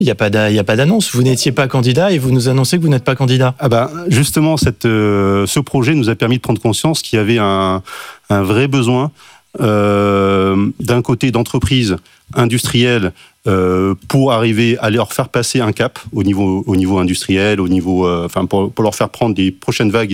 Il n'y a pas d'annonce. Vous n'étiez pas candidat et vous nous annoncez que vous n'êtes pas candidat. Justement, ce projet nous a permis de prendre conscience qu'il y avait un vrai besoin d'un côté d'entreprises industrielles pour arriver à leur faire passer un cap au niveau industriel, pour leur faire prendre des prochaines vagues,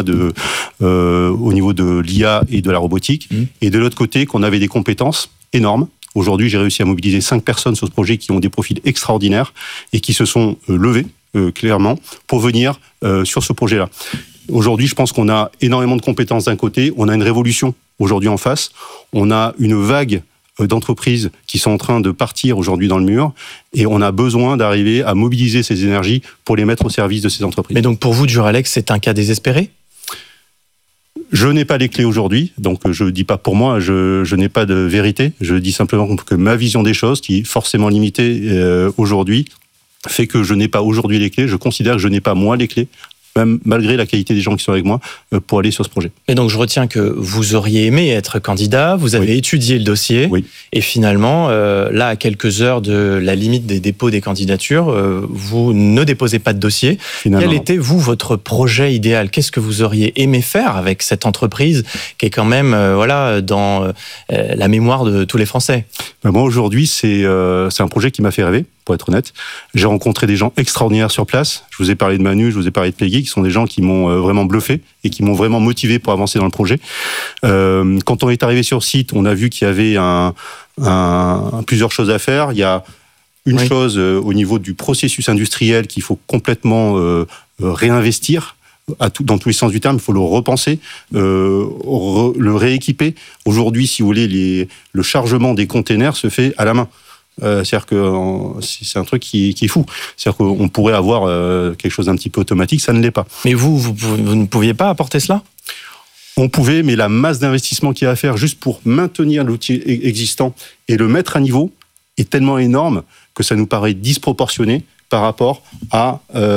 au niveau de l'IA et de la robotique. Et de l'autre côté, qu'on avait des compétences énormes. Aujourd'hui, j'ai réussi à mobiliser 5 personnes sur ce projet qui ont des profils extraordinaires et qui se sont levés, clairement, pour venir sur ce projet-là. Aujourd'hui, je pense qu'on a énormément de compétences d'un côté, on a une révolution aujourd'hui en face, on a une vague d'entreprises qui sont en train de partir aujourd'hui dans le mur et on a besoin d'arriver à mobiliser ces énergies pour les mettre au service de ces entreprises. Mais donc pour vous, Duralex, c'est un cas désespéré ? Je n'ai pas les clés aujourd'hui, donc je ne dis pas pour moi, je n'ai pas de vérité, je dis simplement que ma vision des choses, qui est forcément limitée aujourd'hui, fait que je n'ai pas aujourd'hui les clés, je considère que je n'ai pas moi les clés, même malgré la qualité des gens qui sont avec moi, pour aller sur ce projet. Et donc je retiens que vous auriez aimé être candidat, vous avez étudié le dossier, et finalement, là, à quelques heures de la limite des dépôts des candidatures, vous ne déposez pas de dossier. Finalement. Quel était, vous, votre projet idéal ? Qu'est-ce que vous auriez aimé faire avec cette entreprise qui est quand même dans la mémoire de tous les Français ? Moi, aujourd'hui, c'est un projet qui m'a fait rêver, pour être honnête. J'ai rencontré des gens extraordinaires sur place. Je vous ai parlé de Manu, je vous ai parlé de Peggy, qui sont des gens qui m'ont vraiment bluffé et qui m'ont vraiment motivé pour avancer dans le projet. Quand on est arrivé sur site, on a vu qu'il y avait plusieurs choses à faire. Il y a une chose au niveau du processus industriel qu'il faut complètement réinvestir. Dans tous les sens du terme, il faut le repenser, le rééquiper. Aujourd'hui, si vous voulez, le chargement des containers se fait à la main. C'est-à-dire que c'est un truc qui est fou. C'est-à-dire qu'on pourrait avoir quelque chose d'un petit peu automatique, ça ne l'est pas. Mais vous ne pouviez pas apporter cela ? On pouvait, mais la masse d'investissement qu'il y a à faire juste pour maintenir l'outil existant et le mettre à niveau est tellement énorme que ça nous paraît disproportionné par rapport à,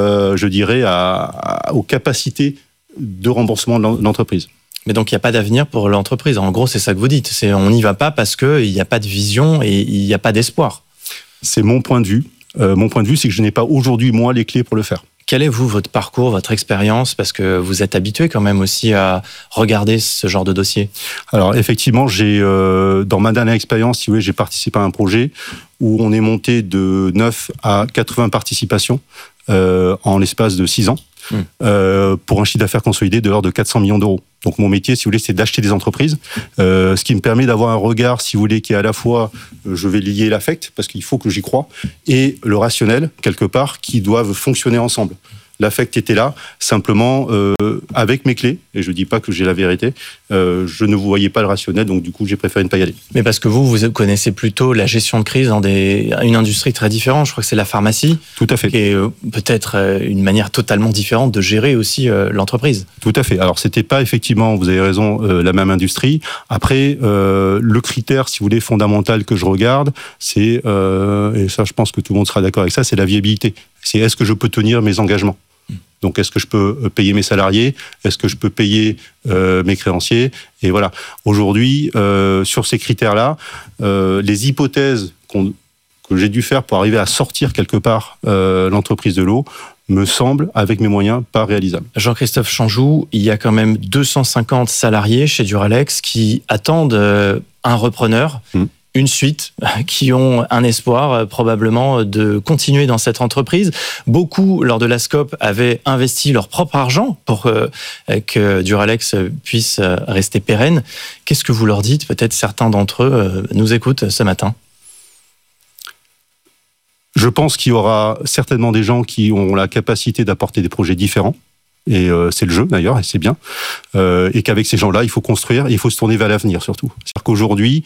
aux capacités de remboursement de l'entreprise. Mais donc, il n'y a pas d'avenir pour l'entreprise. En gros, c'est ça que vous dites. On n'y va pas parce qu'il n'y a pas de vision et il n'y a pas d'espoir. C'est mon point de vue. Mon point de vue, c'est que je n'ai pas aujourd'hui, moi, les clés pour le faire. Quel est, vous, votre parcours, votre expérience ? Parce que vous êtes habitué quand même aussi à regarder ce genre de dossier. Alors, effectivement, dans ma dernière expérience, si vous voulez, j'ai participé à un projet où on est monté de 9 à 80 participations en l'espace de 6 ans. Pour un chiffre d'affaires consolidé de l'ordre de 400 millions d'euros. Donc mon métier, si vous voulez, c'est d'acheter des entreprises, ce qui me permet d'avoir un regard, si vous voulez, qui est à la fois, je vais lier l'affect, parce qu'il faut que j'y croie, et le rationnel, quelque part, qui doivent fonctionner ensemble. L'affect était là, simplement, avec mes clés, et je ne dis pas que j'ai la vérité, je ne vous voyais pas le rationnel, donc du coup, j'ai préféré ne pas y aller. Mais parce que vous connaissez plutôt la gestion de crise dans une industrie très différente, je crois que c'est la pharmacie. Tout à fait. Qui est peut-être une manière totalement différente de gérer aussi l'entreprise. Tout à fait. Alors, c'était pas effectivement, vous avez raison, la même industrie. Après, le critère, si vous voulez, fondamental que je regarde, c'est, et ça, je pense que tout le monde sera d'accord avec ça, c'est la viabilité. C'est est-ce que je peux tenir mes engagements ? Donc, est-ce que je peux payer mes salariés ? Est-ce que je peux payer mes créanciers ? Et voilà. Aujourd'hui, sur ces critères-là, les hypothèses que j'ai dû faire pour arriver à sortir quelque part l'entreprise de l'eau me semblent, avec mes moyens, pas réalisables. Jean-Christophe Chanjou, il y a quand même 250 salariés chez Duralex qui attendent un repreneur. Une suite, qui ont un espoir probablement de continuer dans cette entreprise. Beaucoup, lors de la SCOP, avaient investi leur propre argent pour que Duralex puisse rester pérenne. Qu'est-ce que vous leur dites ? Peut-être certains d'entre eux nous écoutent ce matin. Je pense qu'il y aura certainement des gens qui ont la capacité d'apporter des projets différents. Et c'est le jeu d'ailleurs, et c'est bien. Et qu'avec ces gens-là, il faut construire et il faut se tourner vers l'avenir surtout. C'est-à-dire qu'aujourd'hui,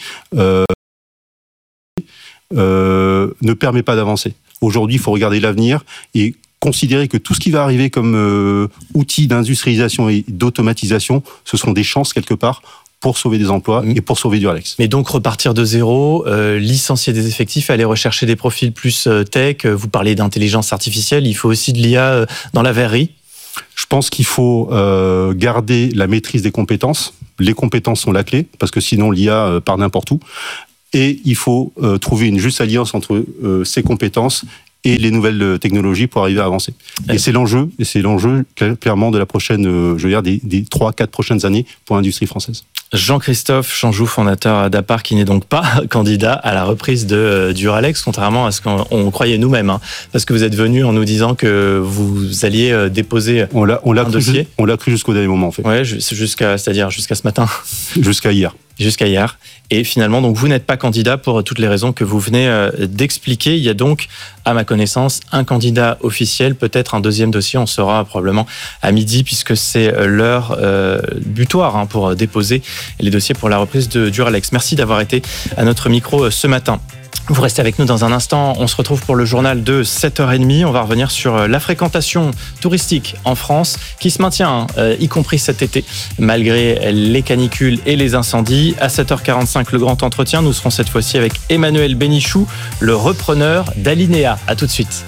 ne permet pas d'avancer. Aujourd'hui, il faut regarder l'avenir et considérer que tout ce qui va arriver comme outil d'industrialisation et d'automatisation, ce sont des chances quelque part pour sauver des emplois et pour sauver Duralex. Mais donc repartir de zéro, licencier des effectifs, aller rechercher des profils plus tech, vous parlez d'intelligence artificielle, il faut aussi de l'IA dans la verrerie. Je pense qu'il faut garder la maîtrise des compétences. Les compétences sont la clé, parce que sinon l'IA part n'importe où. Et il faut trouver une juste alliance entre ces compétences et les nouvelles technologies pour arriver à avancer. Et c'est l'enjeu clairement de la prochaine, des 3-4 prochaines années pour l'industrie française. Jean-Christophe Chanjou, fondateur d'Apar, qui n'est donc pas candidat à la reprise de Duralex, contrairement à ce qu'on croyait nous-mêmes, parce que vous êtes venu en nous disant que vous alliez déposer un dossier. On l'a cru jusqu'au dernier moment, en fait. Ouais, c'est-à-dire jusqu'à ce matin. Jusqu'à hier. Et finalement, donc, vous n'êtes pas candidat pour toutes les raisons que vous venez d'expliquer. Il y a donc, à ma connaissance, un candidat officiel, peut-être un deuxième dossier. On saura probablement à midi, puisque c'est l'heure butoir pour déposer les dossiers pour la reprise de Duralex. Merci d'avoir été à notre micro ce matin. Vous restez avec nous dans un instant. On se retrouve pour le journal de 7h30. On va revenir sur la fréquentation touristique en France qui se maintient, y compris cet été, malgré les canicules et les incendies. À 7h45, le grand entretien. Nous serons cette fois-ci avec Emmanuel Bénichou, le repreneur d'Alinéa. À tout de suite.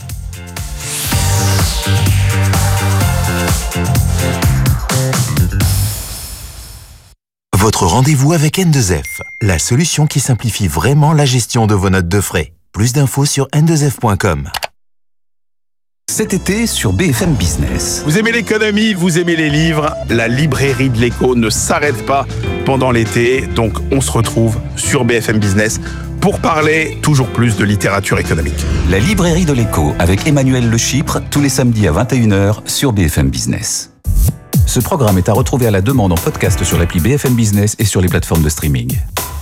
Votre rendez-vous avec N2F, la solution qui simplifie vraiment la gestion de vos notes de frais. Plus d'infos sur n2f.com. Cet été sur BFM Business. Vous aimez l'économie, vous aimez les livres, la librairie de l'écho ne s'arrête pas pendant l'été, donc on se retrouve sur BFM Business pour parler toujours plus de littérature économique. La librairie de l'écho avec Emmanuel Le Chypre, tous les samedis à 21h sur BFM Business. Ce programme est à retrouver à la demande en podcast sur l'appli BFM Business et sur les plateformes de streaming.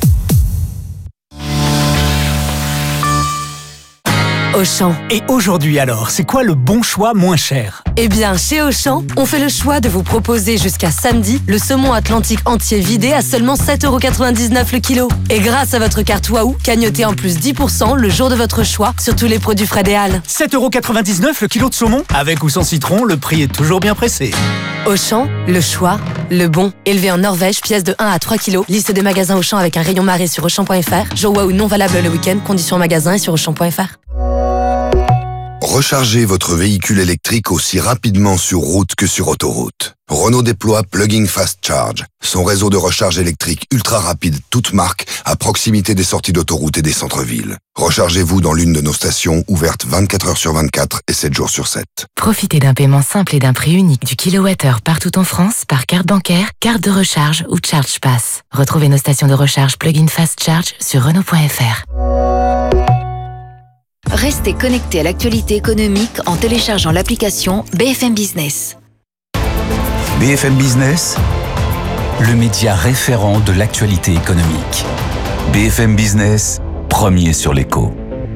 Auchan. Et aujourd'hui alors, c'est quoi le bon choix moins cher ? Eh bien, chez Auchan, on fait le choix de vous proposer jusqu'à samedi le saumon atlantique entier vidé à seulement 7,99€ le kilo. Et grâce à votre carte Waouh, cagnotez en plus 10% le jour de votre choix sur tous les produits Fred et Halles. 7,99€ le kilo de saumon ? Avec ou sans citron, le prix est toujours bien pressé. Auchan, le choix, le bon. Élevé en Norvège, pièce de 1 à 3 kilos. Liste des magasins Auchan avec un rayon marée sur Auchan.fr. Jour Waouh non valable le week-end. Conditions en magasin et sur Auchan.fr. Rechargez votre véhicule électrique aussi rapidement sur route que sur autoroute. Renault déploie Plug-in Fast Charge, son réseau de recharge électrique ultra rapide toute marque à proximité des sorties d'autoroute et des centres-villes. Rechargez-vous dans l'une de nos stations ouvertes 24 h sur 24 et 7 jours sur 7. Profitez d'un paiement simple et d'un prix unique du kilowattheure partout en France par carte bancaire, carte de recharge ou ChargePass. Retrouvez nos stations de recharge Plug-in Fast Charge sur Renault.fr. Restez connectés à l'actualité économique en téléchargeant l'application BFM Business. BFM Business, le média référent de l'actualité économique. BFM Business, premier sur l'écho.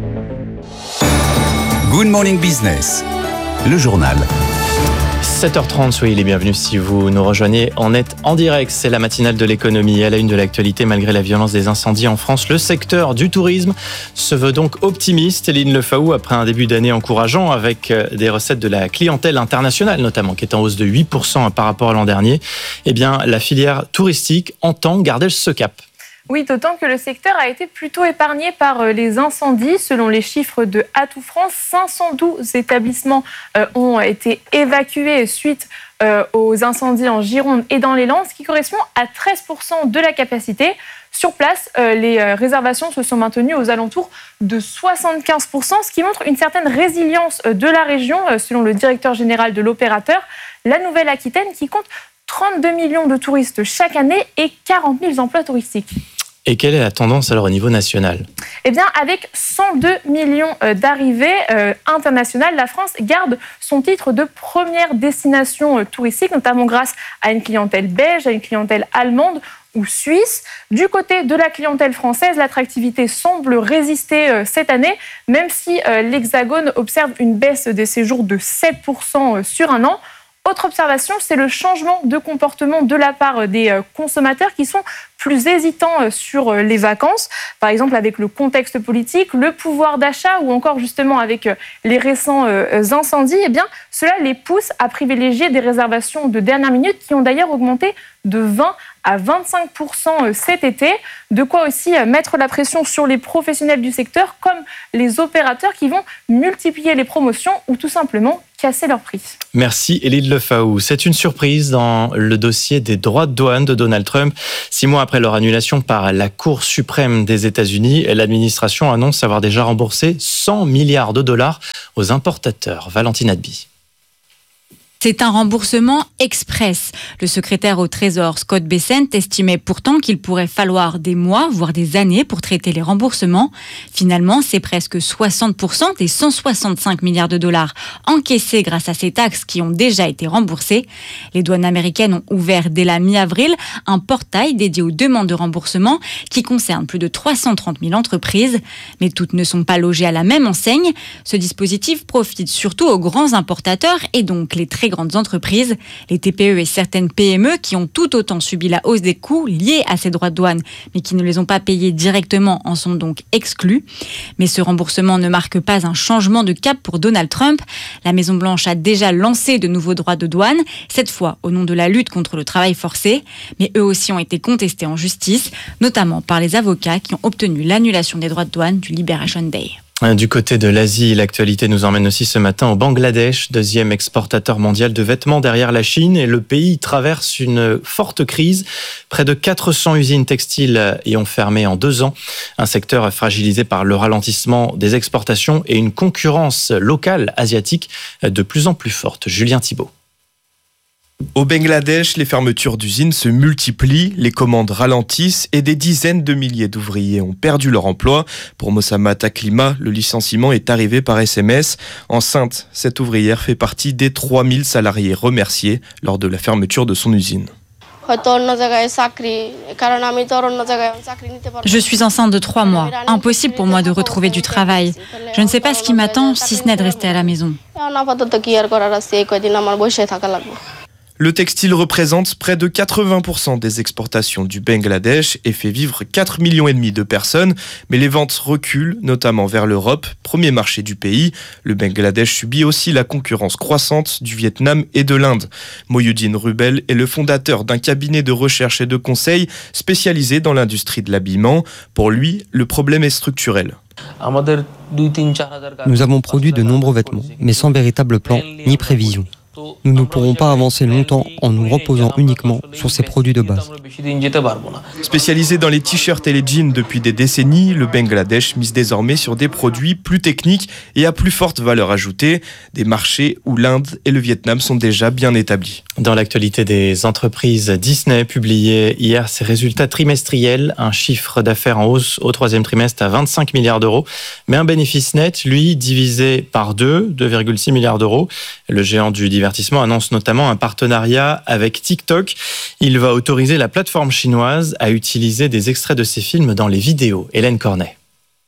Good Morning Business, le journal. 7h30, soyez les bienvenus si vous nous rejoignez. On est en direct, c'est la matinale de l'économie. À la une de l'actualité, malgré la violence des incendies en France, le secteur du tourisme se veut donc optimiste. Eline Lefaou, après un début d'année encourageant avec des recettes de la clientèle internationale notamment, qui est en hausse de 8% par rapport à l'an dernier, eh bien, la filière touristique entend garder ce cap. Oui, d'autant que le secteur a été plutôt épargné par les incendies. Selon les chiffres de Atout France, 512 établissements ont été évacués suite aux incendies en Gironde et dans les Landes, ce qui correspond à 13% de la capacité. Sur place, les réservations se sont maintenues aux alentours de 75%, ce qui montre une certaine résilience de la région, selon le directeur général de l'opérateur, la Nouvelle-Aquitaine, qui compte 32 millions de touristes chaque année et 40 000 emplois touristiques. Et quelle est la tendance alors au niveau national ? Eh bien, avec 102 millions d'arrivées internationales, la France garde son titre de première destination touristique, notamment grâce à une clientèle belge, à une clientèle allemande ou suisse. Du côté de la clientèle française, l'attractivité semble résister cette année, même si l'Hexagone observe une baisse des séjours de 7% sur un an. Autre observation, c'est le changement de comportement de la part des consommateurs qui sont plus hésitants sur les vacances. Par exemple, avec le contexte politique, le pouvoir d'achat ou encore justement avec les récents incendies, eh bien, cela les pousse à privilégier des réservations de dernière minute qui ont d'ailleurs augmenté de 20 à 25% cet été. De quoi aussi mettre la pression sur les professionnels du secteur comme les opérateurs qui vont multiplier les promotions ou tout simplement casser leurs prix. Merci Eline Lefaou. C'est une surprise dans le dossier des droits de douane de Donald Trump. 6 mois après après leur annulation par la Cour suprême des États-Unis, l'administration annonce avoir déjà remboursé 100 milliards de dollars aux importateurs. Valentine Adby. C'est un remboursement express. Le secrétaire au Trésor, Scott Bessent, estimait pourtant qu'il pourrait falloir des mois, voire des années pour traiter les remboursements. Finalement, c'est presque 60% des 165 milliards de dollars encaissés grâce à ces taxes qui ont déjà été remboursées. Les douanes américaines ont ouvert dès la mi-avril un portail dédié aux demandes de remboursement qui concerne plus de 330 000 entreprises. Mais toutes ne sont pas logées à la même enseigne. Ce dispositif profite surtout aux grands importateurs et donc les très grandes entreprises, les TPE et certaines PME qui ont tout autant subi la hausse des coûts liés à ces droits de douane, mais qui ne les ont pas payés directement en sont donc exclus. Mais ce remboursement ne marque pas un changement de cap pour Donald Trump. La Maison-Blanche a déjà lancé de nouveaux droits de douane, cette fois au nom de la lutte contre le travail forcé, mais eux aussi ont été contestés en justice, notamment par les avocats qui ont obtenu l'annulation des droits de douane du Liberation Day. Du côté de l'Asie, l'actualité nous emmène aussi ce matin au Bangladesh, deuxième exportateur mondial de vêtements derrière la Chine. Et le pays traverse une forte crise. Près de 400 usines textiles y ont fermé en 2 ans. Un secteur fragilisé par le ralentissement des exportations et une concurrence locale asiatique de plus en plus forte. Julien Thibault. Au Bangladesh, les fermetures d'usines se multiplient, les commandes ralentissent et des dizaines de milliers d'ouvriers ont perdu leur emploi. Pour Mosammat Taklima, le licenciement est arrivé par SMS. Enceinte, cette ouvrière fait partie des 3000 salariés remerciés lors de la fermeture de son usine. Je suis enceinte de 3 mois. Impossible pour moi de retrouver du travail. Je ne sais pas ce qui m'attend si ce n'est de rester à la maison. Le textile représente près de 80% des exportations du Bangladesh et fait vivre 4,5 millions de personnes. Mais les ventes reculent, notamment vers l'Europe, premier marché du pays. Le Bangladesh subit aussi la concurrence croissante du Vietnam et de l'Inde. Mohyuddin Rubel est le fondateur d'un cabinet de recherche et de conseil spécialisé dans l'industrie de l'habillement. Pour lui, le problème est structurel. Nous avons produit de nombreux vêtements, mais sans véritable plan ni prévision. Nous ne pourrons pas avancer longtemps en nous reposant uniquement sur ces produits de base. Spécialisé dans les t-shirts et les jeans depuis des décennies, le Bangladesh mise désormais sur des produits plus techniques et à plus forte valeur ajoutée, des marchés où l'Inde et le Vietnam sont déjà bien établis. Dans l'actualité des entreprises, Disney publiait hier ses résultats trimestriels, un chiffre d'affaires en hausse au 3e trimestre à 25 milliards d'euros, mais un bénéfice net, lui, divisé par 2,6 milliards d'euros. Le géant du divertissement annonce notamment un partenariat avec TikTok. Il va autoriser la plateforme chinoise à utiliser des extraits de ses films dans les vidéos. Hélène Cornet.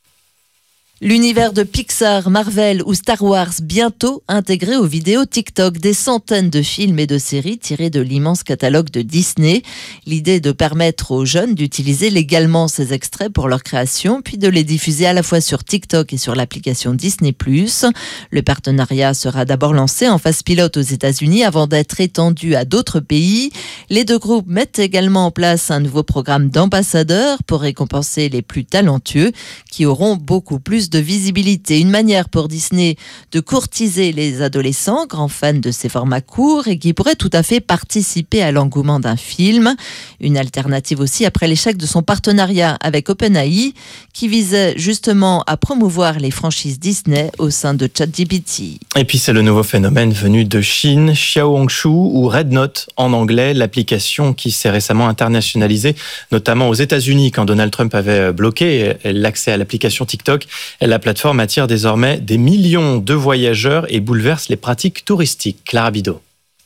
L'univers de Pixar, Marvel ou Star Wars bientôt intégré aux vidéos TikTok. Des centaines de films et de séries tirés de l'immense catalogue de Disney. L'idée est de permettre aux jeunes d'utiliser légalement ces extraits pour leur création, puis de les diffuser à la fois sur TikTok et sur l'application Disney+. Le partenariat sera d'abord lancé en phase pilote aux États-Unis avant d'être étendu à d'autres pays. Les 2 groupes mettent également en place un nouveau programme d'ambassadeurs pour récompenser les plus talentueux qui auront beaucoup plus de visibilité. Une manière pour Disney de courtiser les adolescents, grands fans de ces formats courts et qui pourraient tout à fait participer à l'engouement d'un film. Une alternative aussi après l'échec de son partenariat avec OpenAI qui visait justement à promouvoir les franchises Disney au sein de ChatGPT. Et puis c'est le nouveau phénomène venu de Chine, Xiaohongshu ou Red Note en anglais, l'application qui s'est récemment internationalisée, notamment aux États-Unis quand Donald Trump avait bloqué l'accès à l'application TikTok. La plateforme attire désormais des millions de voyageurs et bouleverse les pratiques touristiques. Clara Bidot.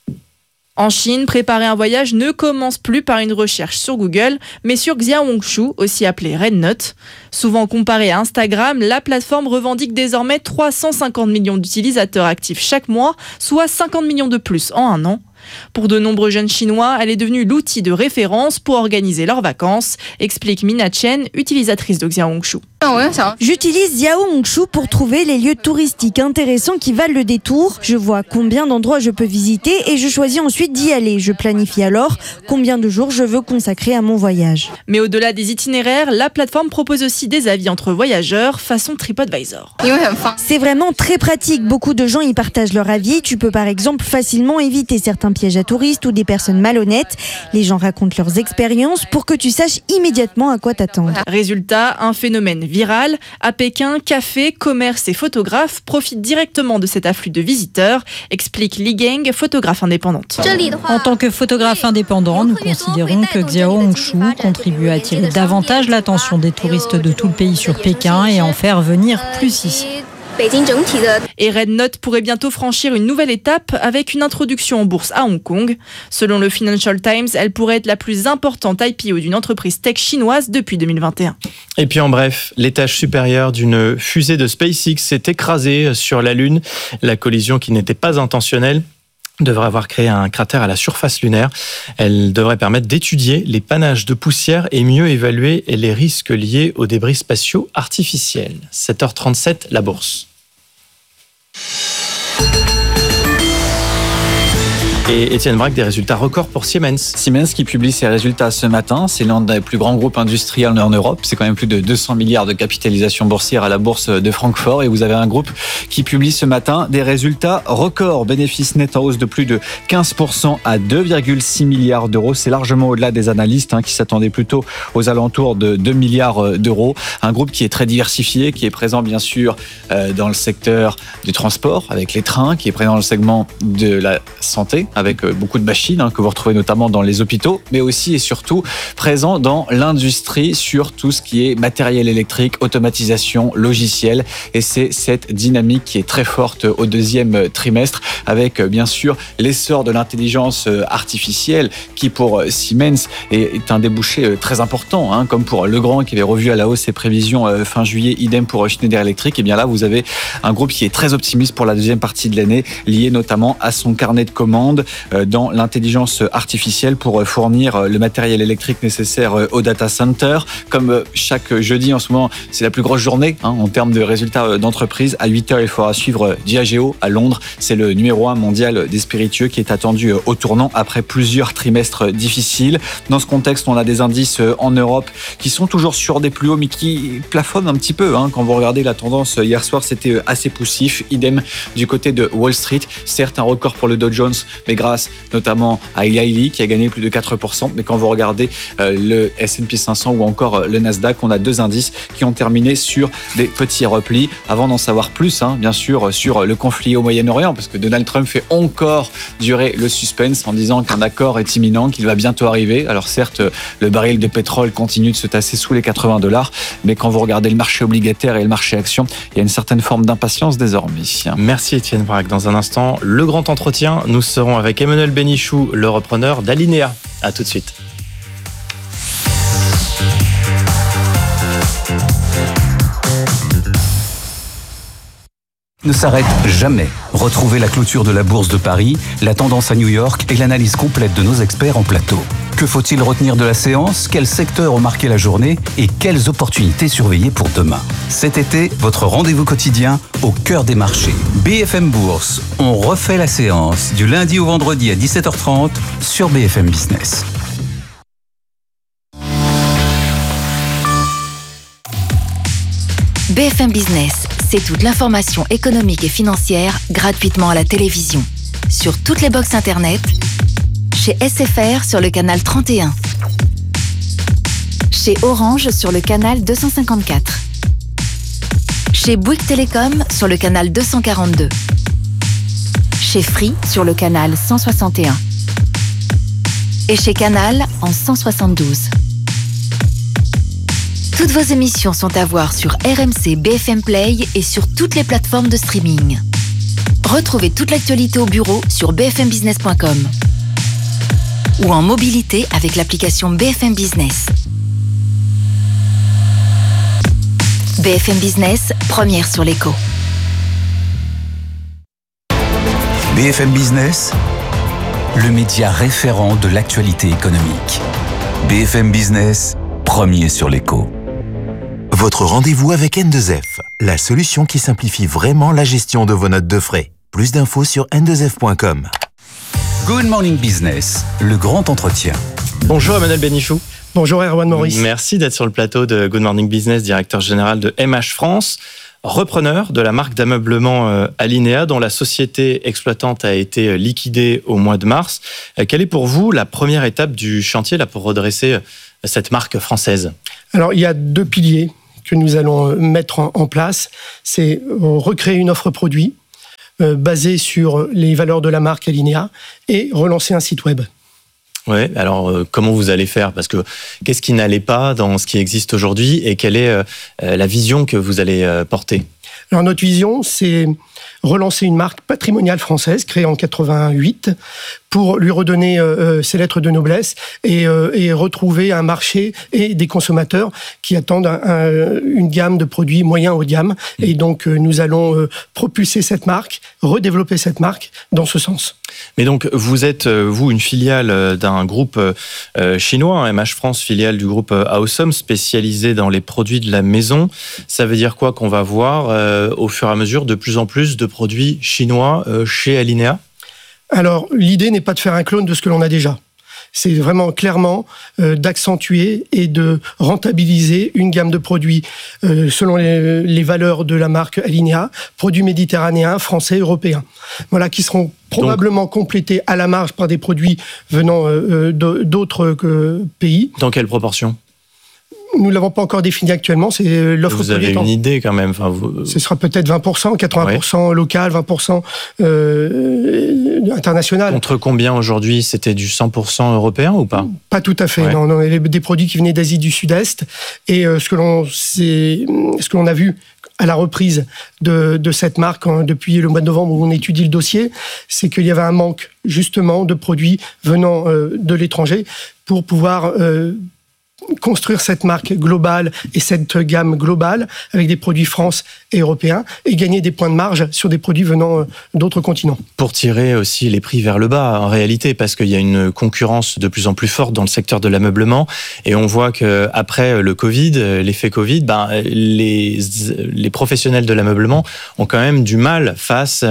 En Chine, préparer un voyage ne commence plus par une recherche sur Google, mais sur Xiaohongshu, aussi appelé Red Note. Souvent comparée à Instagram, la plateforme revendique désormais 350 millions d'utilisateurs actifs chaque mois, soit 50 millions de plus en 1 an. Pour de nombreux jeunes Chinois, elle est devenue l'outil de référence pour organiser leurs vacances, explique Mina Chen, utilisatrice de Xiaohongshu. J'utilise Xiao Hongshu pour trouver les lieux touristiques intéressants qui valent le détour. Je vois combien d'endroits je peux visiter et je choisis ensuite d'y aller. Je planifie alors combien de jours je veux consacrer à mon voyage. Mais au-delà des itinéraires, la plateforme propose aussi des avis entre voyageurs façon TripAdvisor. C'est vraiment très pratique. Beaucoup de gens y partagent leur avis. Tu peux par exemple facilement éviter certains pièges à touristes ou des personnes malhonnêtes. Les gens racontent leurs expériences pour que tu saches immédiatement à quoi t'attendre. Résultat, un phénomène viral. À Pékin, cafés, commerces et photographes profitent directement de cet afflux de visiteurs, explique Li Geng, photographe indépendante. En tant que photographe indépendant, nous considérons que Xiao Hongshu contribue à attirer davantage l'attention des touristes de tout le pays sur Pékin et en faire venir plus ici. Et RedNote pourrait bientôt franchir une nouvelle étape avec une introduction en bourse à Hong Kong. Selon le Financial Times, elle pourrait être la plus importante IPO d'une entreprise tech chinoise depuis 2021. Et puis en bref, l'étage supérieur d'une fusée de SpaceX s'est écrasé sur la Lune. La collision, qui n'était pas intentionnelle, devrait avoir créé un cratère à la surface lunaire. Elle devrait permettre d'étudier les panaches de poussière et mieux évaluer les risques liés aux débris spatiaux artificiels. 7h37, la bourse. Et Étienne Braque, des résultats records pour Siemens. Siemens qui publie ses résultats ce matin. C'est l'un des plus grands groupes industriels en Europe. C'est quand même plus de 200 milliards de capitalisation boursière à la bourse de Francfort. Et vous avez un groupe qui publie ce matin des résultats records. Bénéfice net en hausse de plus de 15% à 2,6 milliards d'euros. C'est largement au-delà des analystes qui s'attendaient plutôt aux alentours de 2 milliards d'euros. Un groupe qui est très diversifié, qui est présent bien sûr dans le secteur du transport avec les trains, qui est présent dans le segment de la santé avec beaucoup de machines que vous retrouvez notamment dans les hôpitaux, mais aussi et surtout présent dans l'industrie sur tout ce qui est matériel électrique, automatisation, logiciel. Et c'est cette dynamique qui est très forte au deuxième trimestre avec bien sûr l'essor de l'intelligence artificielle qui pour Siemens est un débouché très important, comme pour Legrand qui avait revu à la hausse ses prévisions fin juillet, idem pour Schneider Electric. Et bien là, vous avez un groupe qui est très optimiste pour la deuxième partie de l'année, lié notamment à son carnet de commandes dans l'intelligence artificielle pour fournir le matériel électrique nécessaire au data center. Comme chaque jeudi en ce moment, c'est la plus grosse journée en termes de résultats d'entreprise. À 8h, il faudra suivre Diageo à Londres. C'est le numéro 1 mondial des spiritueux qui est attendu au tournant après plusieurs trimestres difficiles. Dans ce contexte, on a des indices en Europe qui sont toujours sur des plus hauts, mais qui plafonnent un petit peu. Quand vous regardez la tendance hier soir, c'était assez poussif. Idem du côté de Wall Street. Certes, un record pour le Dow Jones, mais grâce notamment à Eli Lilly qui a gagné plus de 4%. Mais quand vous regardez le S&P 500 ou encore le Nasdaq, on a deux indices qui ont terminé sur des petits replis. Avant d'en savoir plus, bien sûr, sur le conflit au Moyen-Orient, parce que Donald Trump fait encore durer le suspense en disant qu'un accord est imminent, qu'il va bientôt arriver. Alors certes, le baril de pétrole continue de se tasser sous les $80, mais quand vous regardez le marché obligataire et le marché action, il y a une certaine forme d'impatience désormais. Merci Étienne Braque. Dans un instant, le grand entretien. Nous serons avec Emmanuel Bénichou, le repreneur d'Alinea. À tout de suite. Ne s'arrête jamais. Retrouvez la clôture de la Bourse de Paris, la tendance à New York et l'analyse complète de nos experts en plateau. Que faut-il retenir de la séance? Quels secteurs ont marqué la journée? Et quelles opportunités surveiller pour demain? Cet été, votre rendez-vous quotidien au cœur des marchés. BFM Bourse, on refait la séance du lundi au vendredi à 17h30 sur BFM Business. BFM Business, c'est toute l'information économique et financière gratuitement à la télévision. Sur toutes les box internet, chez SFR sur le canal 31, chez Orange sur le canal 254, chez Bouygues Télécom sur le canal 242, chez Free sur le canal 161 et chez Canal en 172. Toutes vos émissions sont à voir sur RMC BFM Play et sur toutes les plateformes de streaming. Retrouvez toute l'actualité au bureau sur bfmbusiness.com ou en mobilité avec l'application BFM Business. BFM Business, première sur l'écho. BFM Business, le média référent de l'actualité économique. BFM Business, premier sur l'écho. Votre rendez-vous avec N2F, la solution qui simplifie vraiment la gestion de vos notes de frais. Plus d'infos sur n2f.com. Good Morning Business, le grand entretien. Bonjour Emmanuel Bénichou. Bonjour Erwan Maurice. Merci d'être sur le plateau de Good Morning Business, directeur général de MH France, repreneur de la marque d'ameublement Alinéa, dont la société exploitante a été liquidée au mois de mars. Quelle est pour vous la première étape du chantier là, pour redresser cette marque française ? Alors, il y a 2 piliers que nous allons mettre en place. C'est recréer une offre produit basée sur les valeurs de la marque Alinéa et relancer un site web. Ouais, alors comment vous allez faire ? Parce que qu'est-ce qui n'allait pas dans ce qui existe aujourd'hui et quelle est la vision que vous allez porter ? Alors notre vision, c'est relancer une marque patrimoniale française créée en 88 pour lui redonner ses lettres de noblesse et retrouver un marché et des consommateurs qui attendent une gamme de produits moyens haut de gamme. Et donc nous allons propulser cette marque, redévelopper cette marque dans ce sens. Mais donc vous êtes, vous, une filiale d'un groupe chinois, MH France, filiale du groupe Aosom, spécialisé dans les produits de la maison. Ça veut dire quoi qu'on va voir au fur et à mesure de plus en plus de produits chinois chez Alinéa ? Alors, l'idée n'est pas de faire un clone de ce que l'on a déjà. C'est vraiment clairement d'accentuer et de rentabiliser une gamme de produits selon les valeurs de la marque Alinéa, produits méditerranéens, français, européens. Voilà, qui seront probablement complétés à la marge par des produits venant d'autres pays. Dans quelle proportion ? Nous ne l'avons pas encore défini actuellement, c'est l'offre produit. Vous avez une idée quand même. Ce sera peut-être 20%, 80% local, 20% international. Contre combien aujourd'hui ? C'était du 100% européen ou pas ? Pas tout à fait, ouais. Non, il y avait des produits qui venaient d'Asie du Sud-Est. Et ce que l'on a vu à la reprise de cette marque depuis le mois de novembre où on étudie le dossier, c'est qu'il y avait un manque justement de produits venant de l'étranger pour pouvoir construire cette marque globale et cette gamme globale avec des produits France et européens et gagner des points de marge sur des produits venant d'autres continents. Pour tirer aussi les prix vers le bas en réalité, parce qu'il y a une concurrence de plus en plus forte dans le secteur de l'ameublement et on voit qu'après le Covid, l'effet Covid, les professionnels de l'ameublement ont quand même du mal face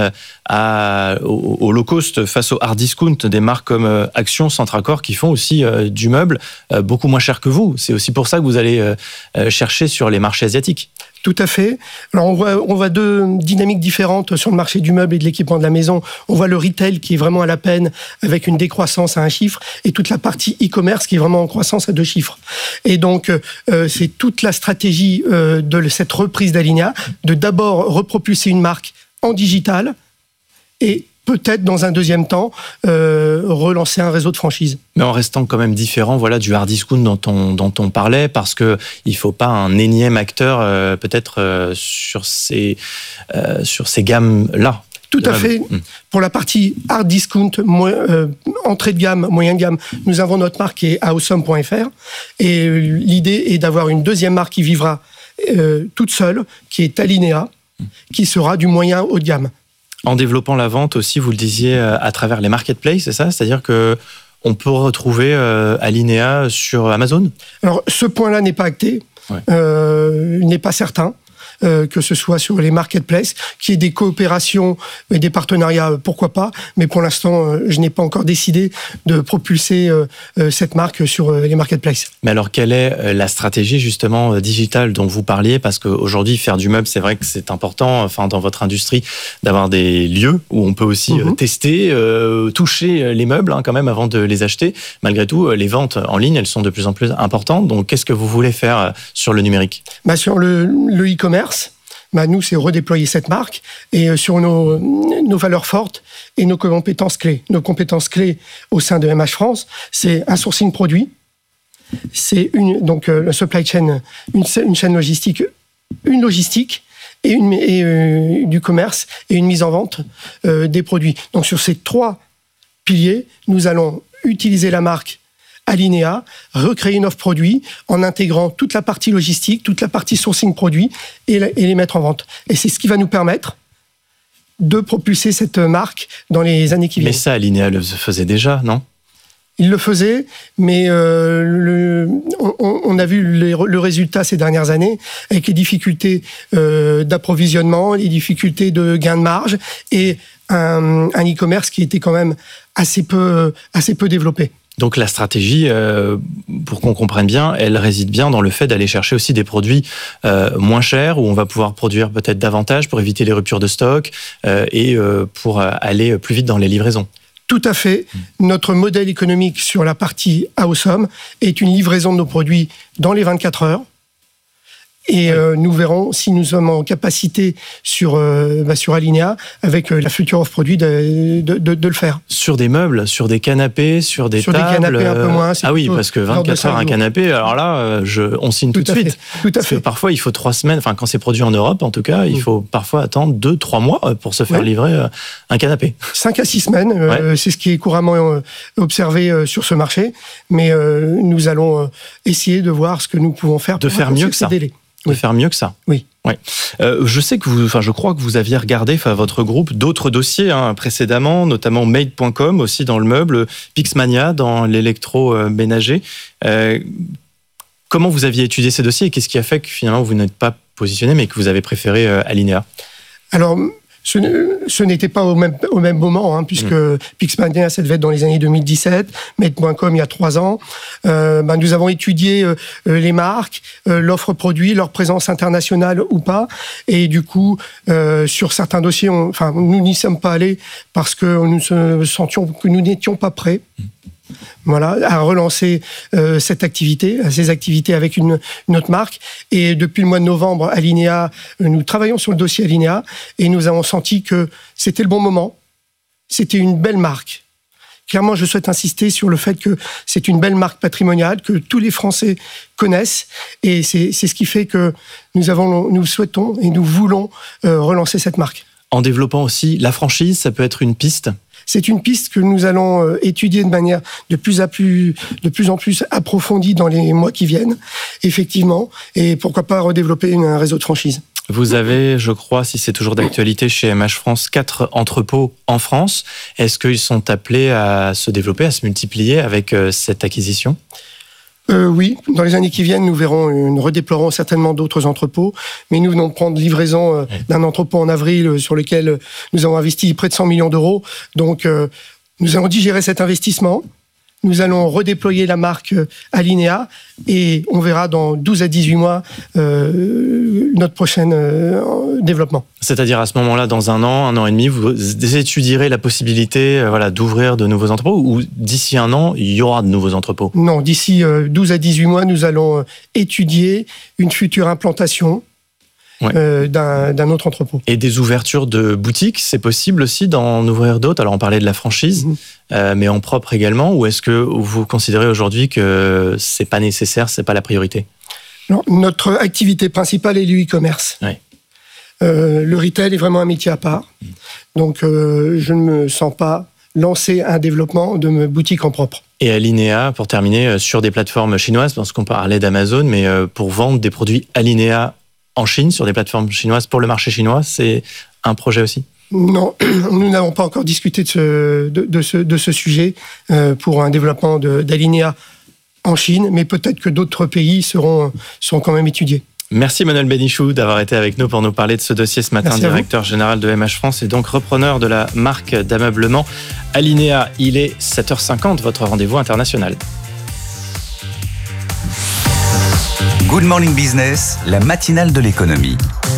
au low cost, face au hard discount, des marques comme Action, Centracor qui font aussi du meuble beaucoup moins cher que vous. C'est aussi pour ça que vous allez chercher sur les marchés asiatiques. Tout à fait. Alors on voit 2 dynamiques différentes sur le marché du meuble et de l'équipement de la maison. On voit le retail qui est vraiment à la peine avec une décroissance à 1 chiffre et toute la partie e-commerce qui est vraiment en croissance à 2 chiffres. Et donc c'est toute la stratégie de cette reprise d'Alinéa de d'abord repropulser une marque en digital et peut-être dans un deuxième temps relancer un réseau de franchise. Mais en restant quand même différent, voilà, du hard discount dont on parlait, parce que il faut pas un énième acteur peut-être sur ces gammes là. Tout à fait. Pour la partie hard discount, entrée de gamme, moyen de gamme, nous avons notre marque qui est aosom.fr et l'idée est d'avoir une deuxième marque qui vivra toute seule, qui est Alinéa, qui sera du moyen haut de gamme. En développant la vente aussi, vous le disiez, à travers les marketplaces, c'est ça ? C'est-à-dire qu'on peut retrouver Alinéa sur Amazon ? Alors, ce point-là n'est pas acté, n'est pas certain. Que ce soit sur les marketplaces, qu'il y ait des coopérations et des partenariats, pourquoi pas, mais pour l'instant, je n'ai pas encore décidé de propulser cette marque sur les marketplaces. Mais alors, quelle est la stratégie justement digitale dont vous parliez ? Parce qu'aujourd'hui, faire du meuble, c'est vrai que c'est important, enfin, dans votre industrie, d'avoir des lieux où on peut aussi tester, toucher les meubles quand même avant de les acheter. Malgré tout, les ventes en ligne, elles sont de plus en plus importantes. Donc, qu'est-ce que vous voulez faire sur le numérique ? Sur le e-commerce, nous, c'est redéployer cette marque et sur nos valeurs fortes et nos compétences clés. Nos compétences clés au sein de MH France, c'est un sourcing produit, c'est le supply chain, une chaîne logistique, une logistique et du commerce et une mise en vente des produits. Donc sur ces 3 piliers, nous allons utiliser la marque Alinéa, recréer une offre produit en intégrant toute la partie logistique, toute la partie sourcing produit et les mettre en vente. Et c'est ce qui va nous permettre de propulser cette marque dans les années qui viennent. Mais ça, Alinéa le faisait déjà, non ? Ils le faisaient, mais on a vu le résultat ces dernières années avec les difficultés d'approvisionnement, les difficultés de gain de marge et un e-commerce qui était quand même assez peu développé. Donc la stratégie, pour qu'on comprenne bien, elle réside bien dans le fait d'aller chercher aussi des produits moins chers, où on va pouvoir produire peut-être davantage pour éviter les ruptures de stock et pour aller plus vite dans les livraisons. Tout à fait. Notre modèle économique sur la partie Awesome est une livraison de nos produits dans les 24 heures. Et nous verrons si nous sommes en capacité sur Alinea, avec la future offre produit, de le faire. Sur des meubles, sur des canapés, sur des tables. Sur des canapés un peu moins. Ah oui, parce que 24 heures un canapé, alors là, on signe tout de suite. Tout à fait. Parfois, il faut 3 semaines, enfin quand c'est produit en Europe, en tout cas, il faut parfois attendre 2-3 mois pour se faire livrer un canapé. 5 à 6 semaines, c'est ce qui est couramment observé sur ce marché. Mais nous allons essayer de voir ce que nous pouvons faire pour faire mieux que ça. De faire mieux que ça. Oui. Ouais. Je sais que je crois que vous aviez regardé, votre groupe, d'autres dossiers précédemment, notamment Made.com aussi dans le meuble, Pixmania dans l'électroménager. Comment vous aviez étudié ces dossiers et qu'est-ce qui a fait que finalement vous n'êtes pas positionné mais que vous avez préféré Alinea ? Alors, ce n'était pas au même moment, puisque Pixmania, ça devait être dans les années 2017, Made.com il y a 3 ans. Nous avons étudié les marques, l'offre produit, leur présence internationale ou pas. Et du coup, sur certains dossiers, nous n'y sommes pas allés parce que nous sentions que nous n'étions pas prêts. Voilà, à relancer ces activités avec une autre marque. Et depuis le mois de novembre, Alinea, nous travaillons sur le dossier Alinea et nous avons senti que c'était le bon moment. C'était une belle marque. Clairement, je souhaite insister sur le fait que c'est une belle marque patrimoniale que tous les Français connaissent et c'est ce qui fait que nous souhaitons et nous voulons relancer cette marque. En développant aussi la franchise, ça peut être une piste ? C'est une piste que nous allons étudier de manière de plus en plus approfondie dans les mois qui viennent, effectivement, et pourquoi pas redévelopper un réseau de franchise. Vous avez, je crois, si c'est toujours d'actualité chez MH France, 4 entrepôts en France. Est-ce qu'ils sont appelés à se développer, à se multiplier avec cette acquisition ? Oui, dans les années qui viennent, nous redéploierons certainement d'autres entrepôts, mais nous venons de prendre livraison d'un entrepôt en avril sur lequel nous avons investi près de 100 millions d'euros. Donc, nous allons digérer cet investissement. Nous allons redéployer la marque Alinea et on verra dans 12 à 18 mois notre prochain développement. C'est-à-dire à ce moment-là, dans 1 an et demi, vous étudierez la possibilité d'ouvrir de nouveaux entrepôts ou d'ici 1 an, il y aura de nouveaux entrepôts ? Non, d'ici 12 à 18 mois, nous allons étudier une future implantation d'un autre entrepôt. Et des ouvertures de boutiques, c'est possible aussi d'en ouvrir d'autres ? Alors on parlait de la franchise, mais en propre également, ou est-ce que vous considérez aujourd'hui que c'est pas nécessaire, c'est pas la priorité ? Non, notre activité principale est le e-commerce. Oui. Le retail est vraiment un métier à part, donc je ne me sens pas lancer un développement de mes boutiques en propre. Et Alinea, pour terminer, sur des plateformes chinoises, parce qu'on parlait d'Amazon, mais pour vendre des produits Alinea en Chine, sur des plateformes chinoises pour le marché chinois, c'est un projet aussi ? Non, nous n'avons pas encore discuté de ce sujet pour un développement d'Alinea en Chine, mais peut-être que d'autres pays seront quand même étudiés. Merci Emmanuel Bénichou d'avoir été avec nous pour nous parler de ce dossier ce matin, directeur général de MH France et donc repreneur de la marque d'ameublement Alinea. Il est 7h50, votre rendez-vous international. Good Morning Business, la matinale de l'économie.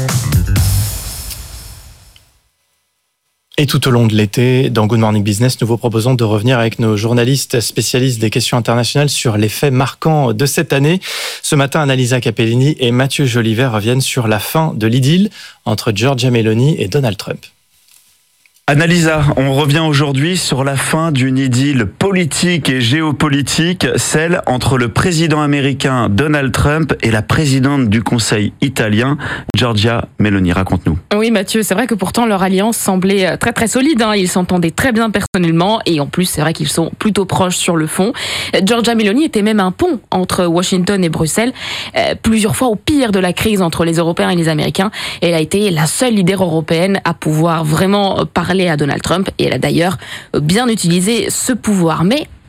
Et tout au long de l'été, dans Good Morning Business, nous vous proposons de revenir avec nos journalistes spécialistes des questions internationales sur les faits marquants de cette année. Ce matin, Annalisa Capellini et Mathieu Jolivet reviennent sur la fin de l'idylle entre Giorgia Meloni et Donald Trump. Annalisa, on revient aujourd'hui sur la fin d'une idylle politique et géopolitique, celle entre le président américain Donald Trump et la présidente du Conseil italien, Giorgia Meloni. Raconte-nous. Oui Mathieu, c'est vrai que pourtant leur alliance semblait très très solide, Ils s'entendaient très bien personnellement et en plus c'est vrai qu'ils sont plutôt proches sur le fond. Giorgia Meloni était même un pont entre Washington et Bruxelles, plusieurs fois au pire de la crise entre les Européens et les Américains. Elle a été la seule leader européenne à pouvoir vraiment parler à Donald Trump et elle a d'ailleurs bien utilisé ce pouvoir. Mais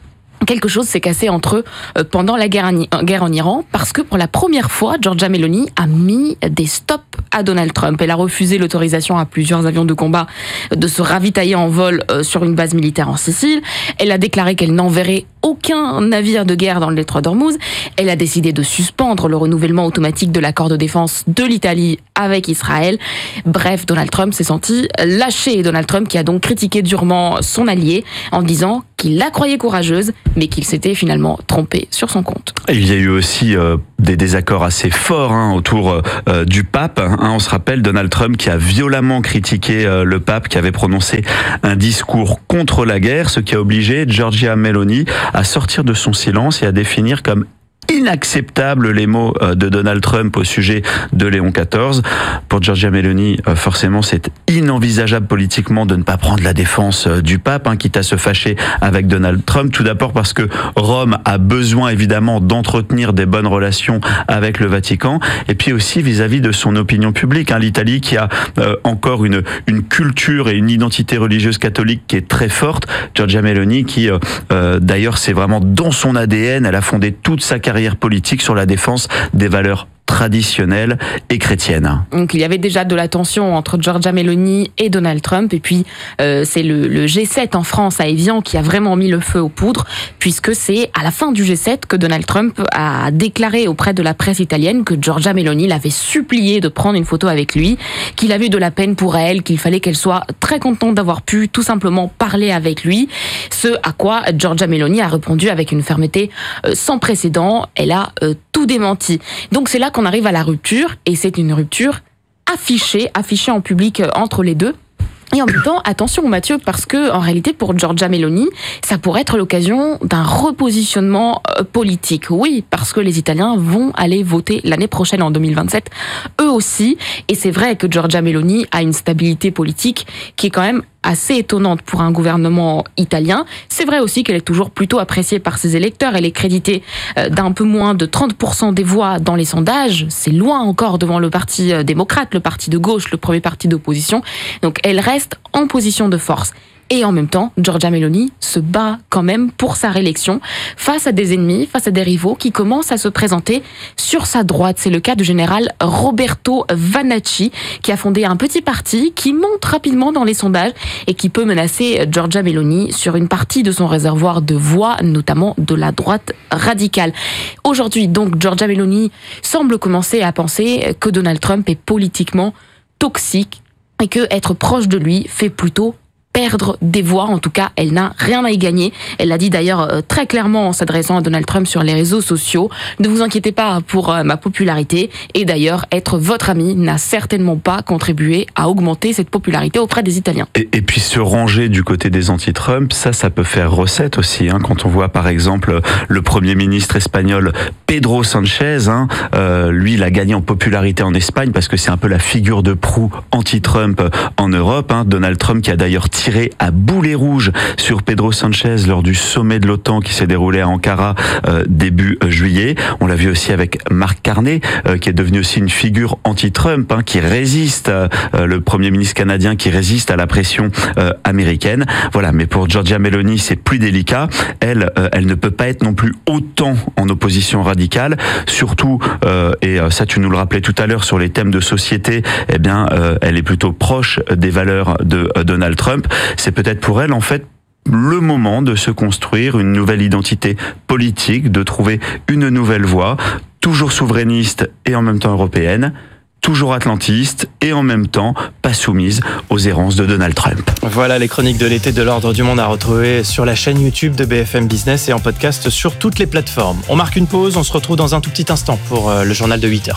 quelque chose s'est cassé entre eux pendant la guerre en Iran, parce que pour la première fois, Giorgia Meloni a mis des stops à Donald Trump. Elle a refusé l'autorisation à plusieurs avions de combat de se ravitailler en vol sur une base militaire en Sicile. Elle a déclaré qu'elle n'enverrait aucun navire de guerre dans le détroit d'Ormuz. Elle a décidé de suspendre le renouvellement automatique de l'accord de défense de l'Italie avec Israël. Bref, Donald Trump s'est senti lâché. Donald Trump qui a donc critiqué durement son allié en disant qu'il la croyait courageuse, mais qu'il s'était finalement trompé sur son compte. Il y a eu aussi des désaccords assez forts autour du pape. On se rappelle Donald Trump qui a violemment critiqué le pape, qui avait prononcé un discours contre la guerre, ce qui a obligé Giorgia Meloni à sortir de son silence et à définir comme inacceptable les mots de Donald Trump au sujet de Léon XIV. Pour Giorgia Meloni, forcément, c'est inenvisageable politiquement de ne pas prendre la défense du pape, quitte à se fâcher avec Donald Trump. Tout d'abord parce que Rome a besoin évidemment d'entretenir des bonnes relations avec le Vatican, et puis aussi vis-à-vis de son opinion publique. L'Italie qui a encore une culture et une identité religieuse catholique qui est très forte. Giorgia Meloni qui, d'ailleurs, c'est vraiment dans son ADN, elle a fondé toute sa carrière politique sur la défense des valeurs traditionnelle et chrétienne. Donc il y avait déjà de la tension entre Giorgia Meloni et Donald Trump, et puis c'est le G7 en France à Évian qui a vraiment mis le feu aux poudres, puisque c'est à la fin du G7 que Donald Trump a déclaré auprès de la presse italienne que Giorgia Meloni l'avait supplié de prendre une photo avec lui, qu'il avait eu de la peine pour elle, qu'il fallait qu'elle soit très contente d'avoir pu tout simplement parler avec lui, ce à quoi Giorgia Meloni a répondu avec une fermeté sans précédent. Elle a tout démenti. Donc c'est là qu'on arrive à la rupture, et c'est une rupture affichée en public entre les deux. Et en même temps, attention Mathieu, parce que en réalité pour Giorgia Meloni, ça pourrait être l'occasion d'un repositionnement politique. Oui, parce que les Italiens vont aller voter l'année prochaine en 2027, eux aussi. Et c'est vrai que Giorgia Meloni a une stabilité politique qui est quand même assez étonnante pour un gouvernement italien. C'est vrai aussi qu'elle est toujours plutôt appréciée par ses électeurs. Elle est créditée d'un peu moins de 30% des voix dans les sondages. C'est loin encore devant le parti démocrate, le parti de gauche, le premier parti d'opposition. Donc elle reste en position de force. Et en même temps, Giorgia Meloni se bat quand même pour sa réélection face à des ennemis, face à des rivaux qui commencent à se présenter sur sa droite. C'est le cas du général Roberto Vanacci qui a fondé un petit parti qui monte rapidement dans les sondages et qui peut menacer Giorgia Meloni sur une partie de son réservoir de voix, notamment de la droite radicale. Aujourd'hui, donc, Giorgia Meloni semble commencer à penser que Donald Trump est politiquement toxique et que être proche de lui fait plutôt perdre des voix. En tout cas, elle n'a rien à y gagner. Elle l'a dit d'ailleurs très clairement en s'adressant à Donald Trump sur les réseaux sociaux. Ne vous inquiétez pas pour ma popularité. Et d'ailleurs, être votre ami n'a certainement pas contribué à augmenter cette popularité auprès des Italiens. Et puis se ranger du côté des anti-Trump, ça peut faire recette aussi. Quand on voit par exemple le Premier ministre espagnol Pedro Sanchez, lui il a gagné en popularité en Espagne parce que c'est un peu la figure de proue anti-Trump en Europe. Donald Trump qui a d'ailleurs tiré à boulet rouge sur Pedro Sanchez lors du sommet de l'OTAN qui s'est déroulé à Ankara début juillet. On l'a vu aussi avec Mark Carney qui est devenu aussi une figure anti-Trump qui résiste, le Premier ministre canadien qui résiste à la pression américaine. Voilà, mais pour Giorgia Meloni c'est plus délicat. Elle ne peut pas être non plus autant en opposition radicale, surtout et ça tu nous le rappelais tout à l'heure sur les thèmes de société, elle est plutôt proche des valeurs de Donald Trump. C'est peut-être pour elle, en fait, le moment de se construire une nouvelle identité politique, de trouver une nouvelle voie, toujours souverainiste et en même temps européenne, toujours atlantiste et en même temps pas soumise aux errances de Donald Trump. Voilà les chroniques de l'été de l'Ordre du Monde à retrouver sur la chaîne YouTube de BFM Business et en podcast sur toutes les plateformes. On marque une pause, on se retrouve dans un tout petit instant pour le journal de 8h.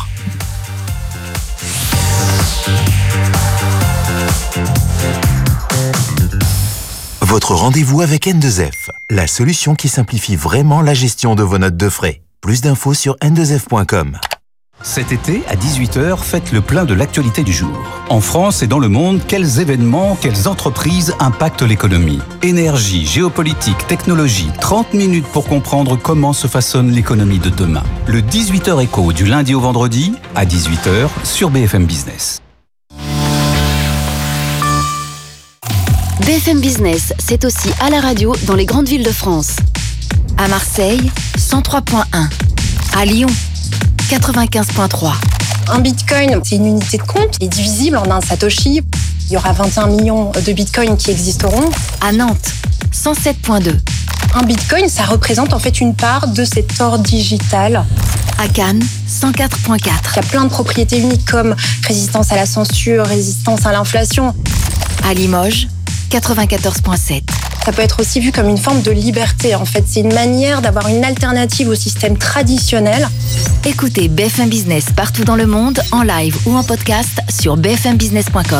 Votre rendez-vous avec N2F, la solution qui simplifie vraiment la gestion de vos notes de frais. Plus d'infos sur n2f.com. Cet été, à 18h, faites le plein de l'actualité du jour. En France et dans le monde, quels événements, quelles entreprises impactent l'économie ? Énergie, géopolitique, technologie, 30 minutes pour comprendre comment se façonne l'économie de demain. Le 18h Écho du lundi au vendredi, à 18h, sur BFM Business. BFM Business, c'est aussi à la radio dans les grandes villes de France. À Marseille, 103.1. À Lyon, 95.3. Un bitcoin, c'est une unité de compte, il est divisible en un satoshi. Il y aura 21 millions de bitcoins qui existeront. À Nantes, 107.2. Un bitcoin, ça représente en fait une part de cet or digital. À Cannes, 104.4. Il y a plein de propriétés uniques comme résistance à la censure, résistance à l'inflation. À Limoges, 94.7. Ça peut être aussi vu comme une forme de liberté. En fait, c'est une manière d'avoir une alternative au système traditionnel. Écoutez BFM Business partout dans le monde, en live ou en podcast sur bfmbusiness.com.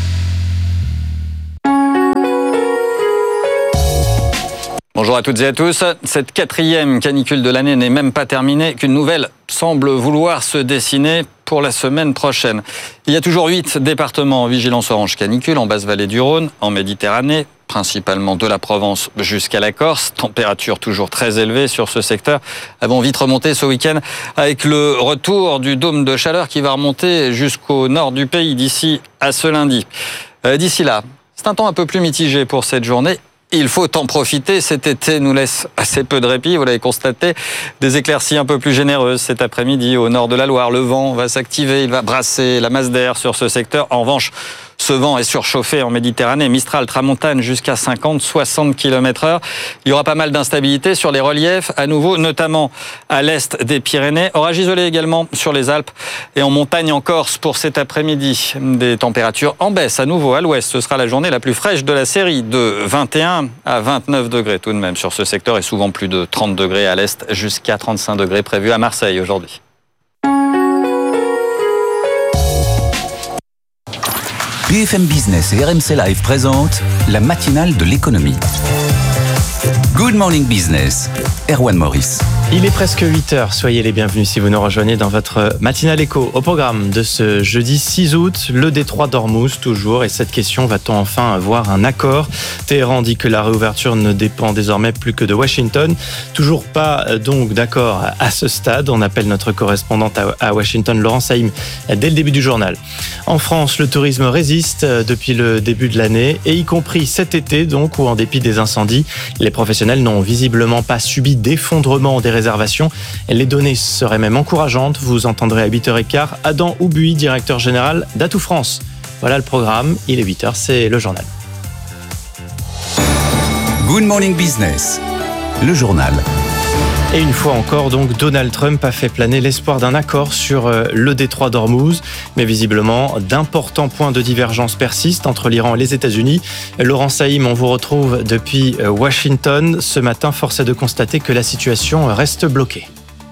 Bonjour à toutes et à tous. Cette 4e canicule de l'année n'est même pas terminée, qu'une nouvelle semble vouloir se dessiner pour la semaine prochaine. Il y a toujours 8 départements en vigilance orange canicule en basse-vallée du Rhône, en Méditerranée, principalement de la Provence jusqu'à la Corse. Température toujours très élevée sur ce secteur. Elles vont vite remonter ce week-end avec le retour du dôme de chaleur qui va remonter jusqu'au nord du pays d'ici à ce lundi. D'ici là, c'est un temps un peu plus mitigé pour cette journée. Il faut en profiter, cet été nous laisse assez peu de répit, vous l'avez constaté. Des éclaircies un peu plus généreuses cet après-midi au nord de la Loire. Le vent va s'activer, il va brasser la masse d'air sur ce secteur. En revanche, ce vent est surchauffé en Méditerranée, Mistral, Tramontane jusqu'à 50-60 km/h. Il y aura pas mal d'instabilité sur les reliefs, à nouveau, notamment à l'est des Pyrénées. Orage isolé également sur les Alpes et en montagne en Corse pour cet après-midi. Des températures en baisse à nouveau à l'ouest. Ce sera la journée la plus fraîche de la série, de 21 à 29 degrés tout de même sur ce secteur et souvent plus de 30 degrés à l'est, jusqu'à 35 degrés prévus à Marseille aujourd'hui. BFM Business et RMC Live présentent la matinale de l'économie. Good Morning Business, Erwan Maurice. Il est presque 8h, soyez les bienvenus si vous nous rejoignez dans votre matinale éco. Au programme de ce jeudi 6 août, le détroit d'Ormuz toujours, et cette question, va-t-on enfin avoir un accord ? Téhéran dit que la réouverture ne dépend désormais plus que de Washington. Toujours pas donc d'accord à ce stade. On appelle notre correspondante à Washington, Laurence Haïm, dès le début du journal. En France, le tourisme résiste depuis le début de l'année, et y compris cet été donc, où en dépit des incendies, les professionnels n'ont visiblement pas subi d'effondrement des réservations. Les données seraient même encourageantes. Vous entendrez à 8h15 Adam Oubuy, directeur général d'Atout France. Voilà le programme, il est 8h, c'est le journal. Good Morning Business, le journal. Et une fois encore, donc, Donald Trump a fait planer l'espoir d'un accord sur le détroit d'Ormuz. Mais visiblement, d'importants points de divergence persistent entre l'Iran et les États-Unis. Laurence Haïm, on vous retrouve depuis Washington. Ce matin, force est de constater que la situation reste bloquée.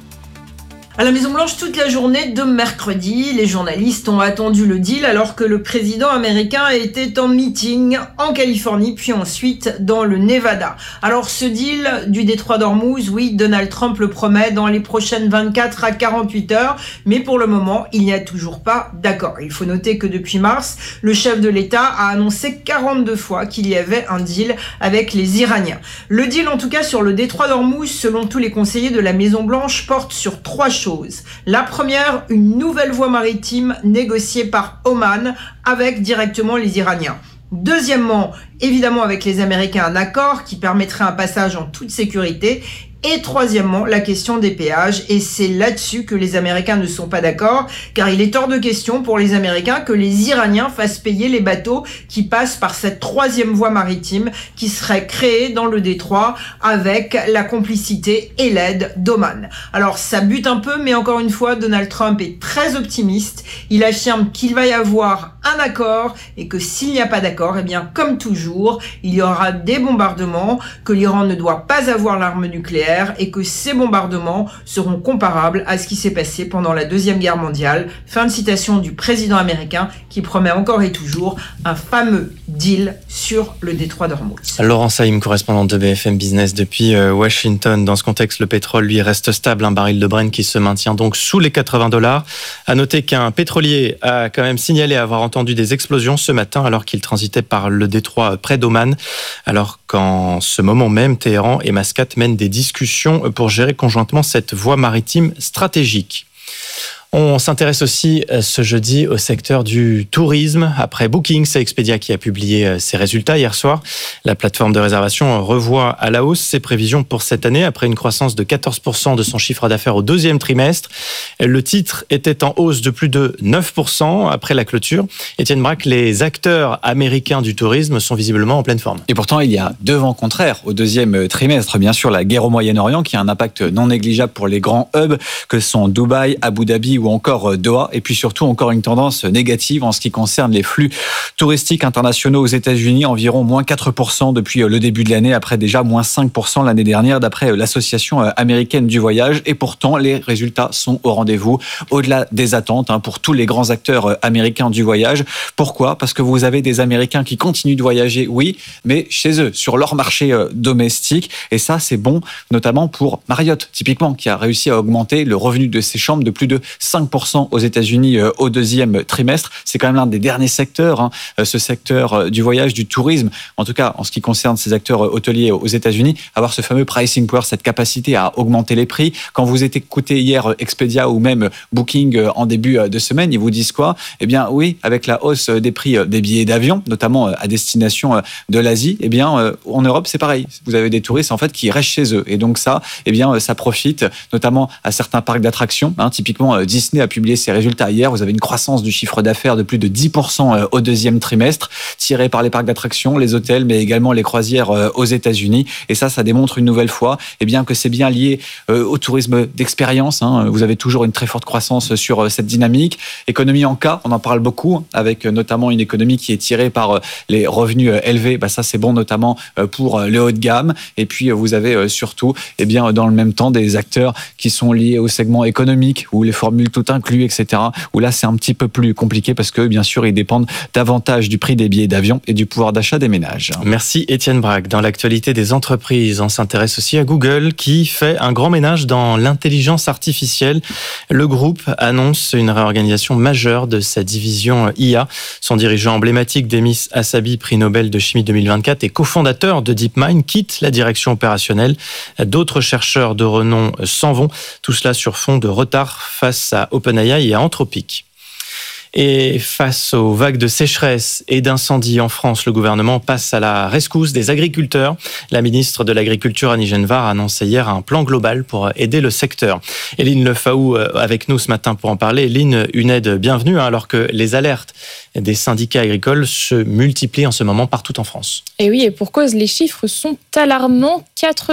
À la Maison-Blanche, toute la journée de mercredi, les journalistes ont attendu le deal alors que le président américain était en meeting en Californie, puis ensuite dans le Nevada. Alors ce deal du détroit d'Ormuz, oui, Donald Trump le promet dans les prochaines 24 à 48 heures, mais pour le moment, il n'y a toujours pas d'accord. Il faut noter que depuis mars, le chef de l'État a annoncé 42 fois qu'il y avait un deal avec les Iraniens. Le deal, en tout cas, sur le détroit d'Ormuz, selon tous les conseillers de la Maison-Blanche, porte sur 3 choses. La première, une nouvelle voie maritime négociée par Oman avec directement les Iraniens. Deuxièmement, évidemment avec les Américains, un accord qui permettrait un passage en toute sécurité. Et troisièmement, la question des péages, et c'est là-dessus que les Américains ne sont pas d'accord, car il est hors de question pour les Américains que les Iraniens fassent payer les bateaux qui passent par cette troisième voie maritime qui serait créée dans le détroit avec la complicité et l'aide d'Oman. Alors ça bute un peu, mais encore une fois, Donald Trump est très optimiste. Il affirme qu'il va y avoir un accord et que s'il n'y a pas d'accord, eh bien comme toujours, il y aura des bombardements, que l'Iran ne doit pas avoir l'arme nucléaire et que ces bombardements seront comparables à ce qui s'est passé pendant la Deuxième Guerre mondiale. Fin de citation du président américain qui promet encore et toujours un fameux deal sur le détroit d'Ormuz. Laurence Haïm, correspondante de BFM Business depuis Washington. Dans ce contexte, le pétrole, lui, reste stable. Un baril de Brent qui se maintient donc sous les $80. À noter qu'un pétrolier a quand même signalé avoir entendu des explosions ce matin alors qu'il transitait par le détroit près d'Oman. Alors qu'en ce moment même, Téhéran et Mascate mènent des discussions pour gérer conjointement cette voie maritime stratégique. On s'intéresse aussi ce jeudi au secteur du tourisme. Après Booking, c'est Expedia qui a publié ses résultats hier soir. La plateforme de réservation revoit à la hausse ses prévisions pour cette année après une croissance de 14% de son chiffre d'affaires au deuxième trimestre. Le titre était en hausse de plus de 9% après la clôture. Étienne Braque, les acteurs américains du tourisme sont visiblement en pleine forme. Et pourtant, il y a deux vents contraires au deuxième trimestre. Bien sûr, la guerre au Moyen-Orient qui a un impact non négligeable pour les grands hubs que sont Dubaï, Abu Dhabi ou encore Doha. Et puis surtout, encore une tendance négative en ce qui concerne les flux touristiques internationaux aux États-Unis, environ moins 4% depuis le début de l'année, après déjà moins 5% l'année dernière, d'après l'Association américaine du voyage. Et pourtant, les résultats sont au rendez-vous, au-delà des attentes pour tous les grands acteurs américains du voyage. Pourquoi ? Parce que vous avez des Américains qui continuent de voyager, oui, mais chez eux, sur leur marché domestique. Et ça, c'est bon, notamment pour Marriott, typiquement, qui a réussi à augmenter le revenu de ses chambres de plus de 5% aux États-Unis au deuxième trimestre. C'est quand même l'un des derniers secteurs, ce secteur du voyage, du tourisme, en tout cas en ce qui concerne ces acteurs hôteliers aux États-Unis, avoir ce fameux pricing power, cette capacité à augmenter les prix. Quand vous écoutez hier Expedia ou même Booking en début de semaine, ils vous disent quoi ? Eh bien oui, avec la hausse des prix des billets d'avion, notamment à destination de l'Asie, eh bien en Europe c'est pareil. Vous avez des touristes en fait qui restent chez eux et donc ça, eh bien ça profite notamment à certains parcs d'attractions. Typiquement Disney a publié ses résultats hier. Vous avez une croissance du chiffre d'affaires de plus de 10% au deuxième trimestre, tiré par les parcs d'attractions, les hôtels, mais également les croisières aux États-Unis. Et ça démontre une nouvelle fois, eh bien que c'est bien lié au tourisme d'expérience. Vous avez toujours une très forte croissance sur cette dynamique. Économie en cas, on en parle beaucoup, avec notamment une économie qui est tirée par les revenus élevés. Ça c'est bon notamment pour le haut de gamme. Et puis vous avez surtout, eh bien dans le même temps, des acteurs qui sont liés au segment économique ou les formules tout inclus, etc. Où là c'est un petit peu plus compliqué parce que bien sûr ils dépendent davantage du prix des billets d'avion et du pouvoir d'achat des ménages. Merci Étienne Braque. Dans l'actualité des entreprises, on s'intéresse aussi à Google qui fait un grand ménage dans l'intelligence artificielle. Le groupe annonce une réorganisation majeure de sa division IA. Son dirigeant emblématique, Demis Hassabis, prix Nobel de chimie 2024 et cofondateur de DeepMind, quitte la direction opérationnelle. D'autres chercheurs de renom s'en vont. Tout cela sur fond de retard face à OpenAI et à Anthropic. Et face aux vagues de sécheresse et d'incendies en France, le gouvernement passe à la rescousse des agriculteurs. La ministre de l'Agriculture, Annie Genevard, a annoncé hier un plan global pour aider le secteur. Eline Lefaou avec nous ce matin pour en parler. Eline, une aide bienvenue alors que les alertes des syndicats agricoles se multiplient en ce moment partout en France. Et oui, et pour cause, les chiffres sont alarmants.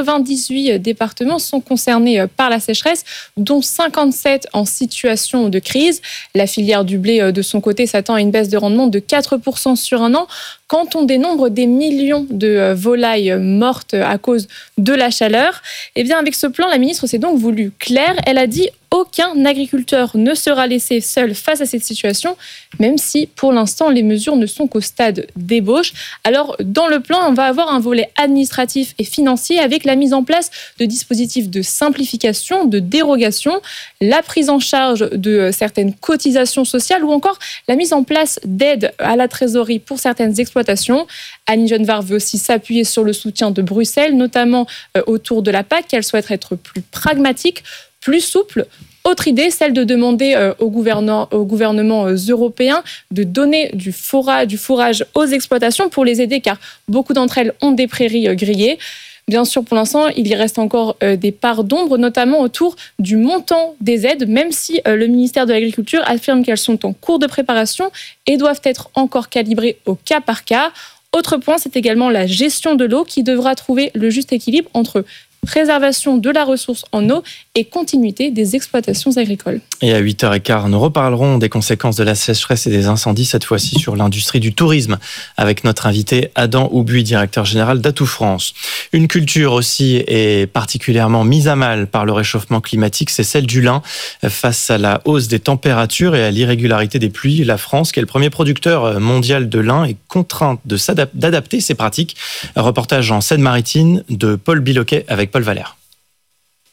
98 départements sont concernés par la sécheresse, dont 57 en situation de crise. La filière du blé, de son côté, s'attend à une baisse de rendement de 4% sur un an. Quand on dénombre des millions de volailles mortes à cause de la chaleur, eh bien avec ce plan, la ministre s'est donc voulue claire. Elle a dit aucun agriculteur ne sera laissé seul face à cette situation, même si pour l'instant les mesures ne sont qu'au stade d'ébauche. Alors dans le plan, on va avoir un volet administratif et financier avec la mise en place de dispositifs de simplification, de dérogation, la prise en charge de certaines cotisations sociales ou encore la mise en place d'aides à la trésorerie pour certaines exploitations. Annie Genevard veut aussi s'appuyer sur le soutien de Bruxelles, notamment autour de la PAC, qu'elle souhaite être plus pragmatique, plus souple. Autre idée, celle de demander aux gouvernements européens de donner du fourrage aux exploitations pour les aider, car beaucoup d'entre elles ont des prairies grillées. Bien sûr, pour l'instant, il y reste encore des parts d'ombre, notamment autour du montant des aides, même si le ministère de l'Agriculture affirme qu'elles sont en cours de préparation et doivent être encore calibrées au cas par cas. Autre point, c'est également la gestion de l'eau qui devra trouver le juste équilibre entre préservation de la ressource en eau et continuité des exploitations agricoles. Et à 8h15, nous reparlerons des conséquences de la sécheresse et des incendies, cette fois-ci sur l'industrie du tourisme, avec notre invité Adam Houbuy, directeur général d'Atout France. Une culture aussi est particulièrement mise à mal par le réchauffement climatique, c'est celle du lin. Face à la hausse des températures et à l'irrégularité des pluies, la France, qui est le premier producteur mondial de lin, est contrainte d'adapter ses pratiques. Un reportage en Seine-Maritime de Paul Biloquet avec Paul Valère.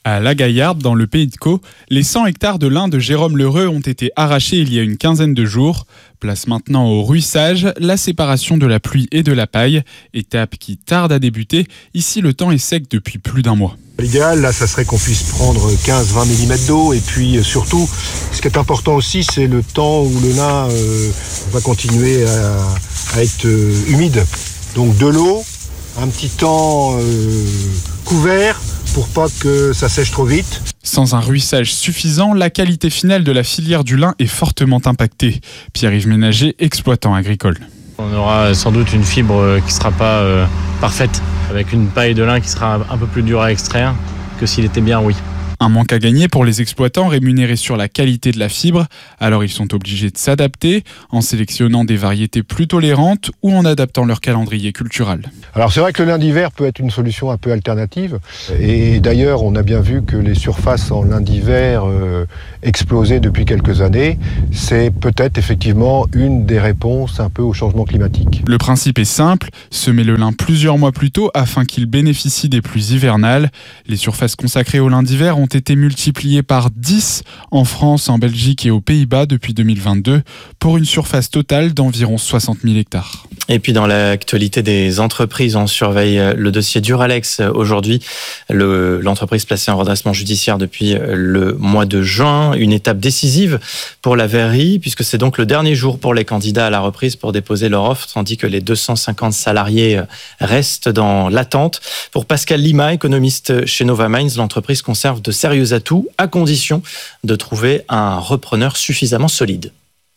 À La Gaillarde, dans le Pays de Caux, les 100 hectares de lin de Jérôme Lheureux ont été arrachés il y a une quinzaine de jours. Place maintenant au ruissage, la séparation de la pluie et de la paille, étape qui tarde à débuter. Ici, le temps est sec depuis plus d'un mois. L'idéal, là, ça serait qu'on puisse prendre 15-20 mm d'eau. Et puis, surtout, ce qui est important aussi, c'est le temps où le lin va continuer à être humide. Donc, de l'eau, un petit temps couvert pour pas que ça sèche trop vite. Sans un ruissage suffisant, la qualité finale de la filière du lin est fortement impactée. Pierre-Yves Ménager, exploitant agricole. On aura sans doute une fibre qui ne sera pas parfaite, avec une paille de lin qui sera un peu plus dure à extraire que s'il était bien rouillé. Un manque à gagner pour les exploitants rémunérés sur la qualité de la fibre, alors ils sont obligés de s'adapter en sélectionnant des variétés plus tolérantes ou en adaptant leur calendrier cultural. Alors c'est vrai que le lin d'hiver peut être une solution un peu alternative et d'ailleurs on a bien vu que les surfaces en lin d'hiver explosaient depuis quelques années. C'est peut-être effectivement une des réponses un peu au changement climatique. Le principe est simple, semer le lin plusieurs mois plus tôt afin qu'il bénéficie des pluies hivernales. Les surfaces consacrées au lin d'hiver ont été multipliées par 10 en France, en Belgique et aux Pays-Bas depuis 2022 pour une surface totale d'environ 60 000 hectares. Et puis dans l'actualité des entreprises, on surveille le dossier Duralex aujourd'hui. L'entreprise placée en redressement judiciaire depuis le mois de juin, une étape décisive pour la verrerie puisque c'est donc le dernier jour pour les candidats à la reprise pour déposer leur offre, tandis que les 250 salariés restent dans l'attente. Pour Pascal Lima, économiste chez Nova Mines, l'entreprise conserve de sérieux atouts à condition de trouver un repreneur suffisamment solide.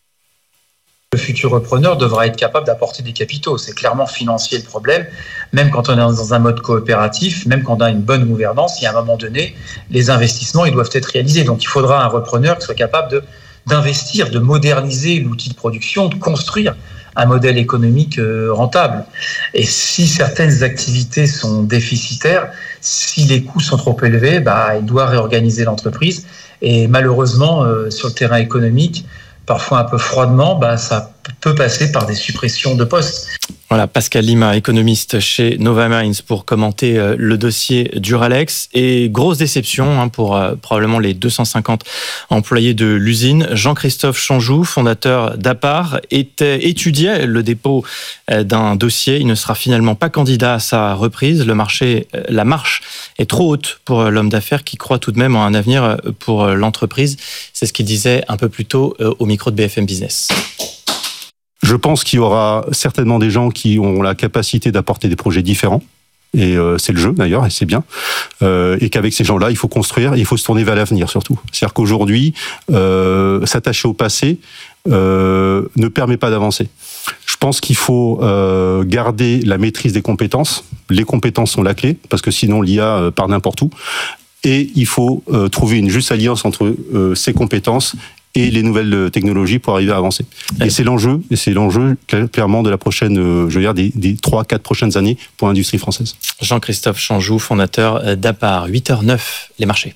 Le futur repreneur devra être capable d'apporter des capitaux. C'est clairement financier le problème. Même quand on est dans un mode coopératif, même quand on a une bonne gouvernance, il y a un moment donné, les investissements ils doivent être réalisés. Donc il faudra un repreneur qui soit capable d'investir, de moderniser l'outil de production, de construire un modèle économique rentable. Et si certaines activités sont déficitaires, si les coûts sont trop élevés, il doit réorganiser l'entreprise. Et malheureusement, sur le terrain économique, parfois un peu froidement, ça peut passer par des suppressions de postes. Voilà, Pascal Lima, économiste chez Nova Mines pour commenter le dossier Duralex. Et grosse déception pour probablement les 250 employés de l'usine. Jean-Christophe Chanjou, fondateur d'Apar, étudiait le dépôt d'un dossier. Il ne sera finalement pas candidat à sa reprise. La marche est trop haute pour l'homme d'affaires qui croit tout de même en un avenir pour l'entreprise. C'est ce qu'il disait un peu plus tôt au micro de BFM Business. Je pense qu'il y aura certainement des gens qui ont la capacité d'apporter des projets différents. Et c'est le jeu d'ailleurs, et c'est bien. Et qu'avec ces gens-là, il faut construire, il faut se tourner vers l'avenir surtout. C'est-à-dire qu'aujourd'hui, s'attacher au passé ne permet pas d'avancer. Je pense qu'il faut garder la maîtrise des compétences. Les compétences sont la clé, parce que sinon l'IA part n'importe où. Et il faut trouver une juste alliance entre ces compétences et les nouvelles technologies pour arriver à avancer. Et c'est l'enjeu clairement de la prochaine, des 3-4 prochaines années pour l'industrie française. Jean-Christophe Chanjou, fondateur d'Apar. 8h09, les marchés.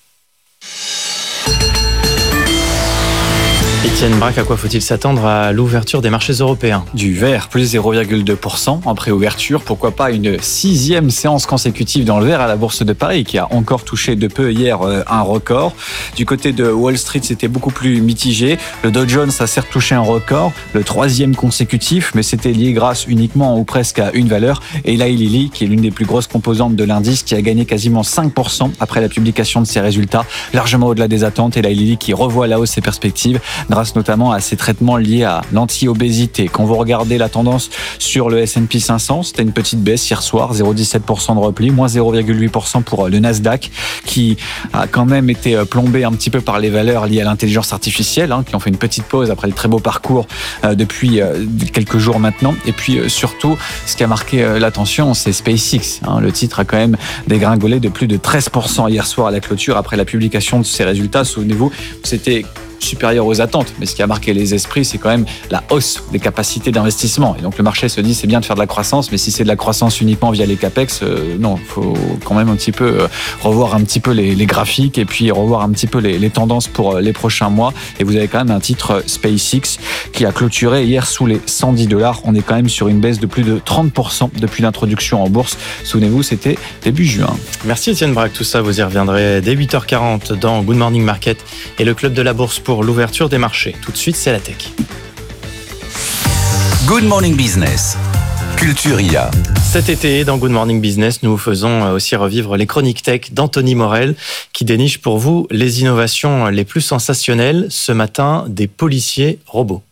Étienne Braque, à quoi faut-il s'attendre à l'ouverture des marchés européens ? Du vert, plus 0,2% en préouverture. Pourquoi pas une 6e séance consécutive dans le vert à la Bourse de Paris, qui a encore touché de peu hier un record. Du côté de Wall Street, c'était beaucoup plus mitigé. Le Dow Jones a certes touché un record, le 3e consécutif, mais c'était lié grâce uniquement ou presque à une valeur. Et Eli Lilly, qui est l'une des plus grosses composantes de l'indice, qui a gagné quasiment 5% après la publication de ses résultats, largement au-delà des attentes. Eli Lilly qui revoit à la hausse ses perspectives, grâce notamment à ces traitements liés à l'anti-obésité. Quand vous regardez la tendance sur le S&P 500, c'était une petite baisse hier soir, 0,17% de repli, moins 0,8% pour le Nasdaq, qui a quand même été plombé un petit peu par les valeurs liées à l'intelligence artificielle, qui ont fait une petite pause après le très beau parcours depuis quelques jours maintenant. Et puis surtout, ce qui a marqué l'attention, c'est SpaceX. Le titre a quand même dégringolé de plus de 13% hier soir à la clôture après la publication de ses résultats. Souvenez-vous, c'était supérieure aux attentes. Mais ce qui a marqué les esprits, c'est quand même la hausse des capacités d'investissement. Et donc le marché se dit, c'est bien de faire de la croissance, mais si c'est de la croissance uniquement via les capex, non, il faut quand même un petit peu revoir un petit peu les graphiques et puis revoir un petit peu les tendances pour les prochains mois. Et vous avez quand même un titre SpaceX qui a clôturé hier sous les $110. On est quand même sur une baisse de plus de 30% depuis l'introduction en bourse. Souvenez-vous, c'était début juin. Merci Étienne Braque, tout ça vous y reviendrez dès 8h40 dans Good Morning Market et le Club de la Bourse pour l'ouverture des marchés. Tout de suite, c'est la tech. Good Morning Business, Culture IA. Cet été, dans Good Morning Business, nous faisons aussi revivre les chroniques tech d'Anthony Morel qui déniche pour vous les innovations les plus sensationnelles. Ce matin, des policiers robots.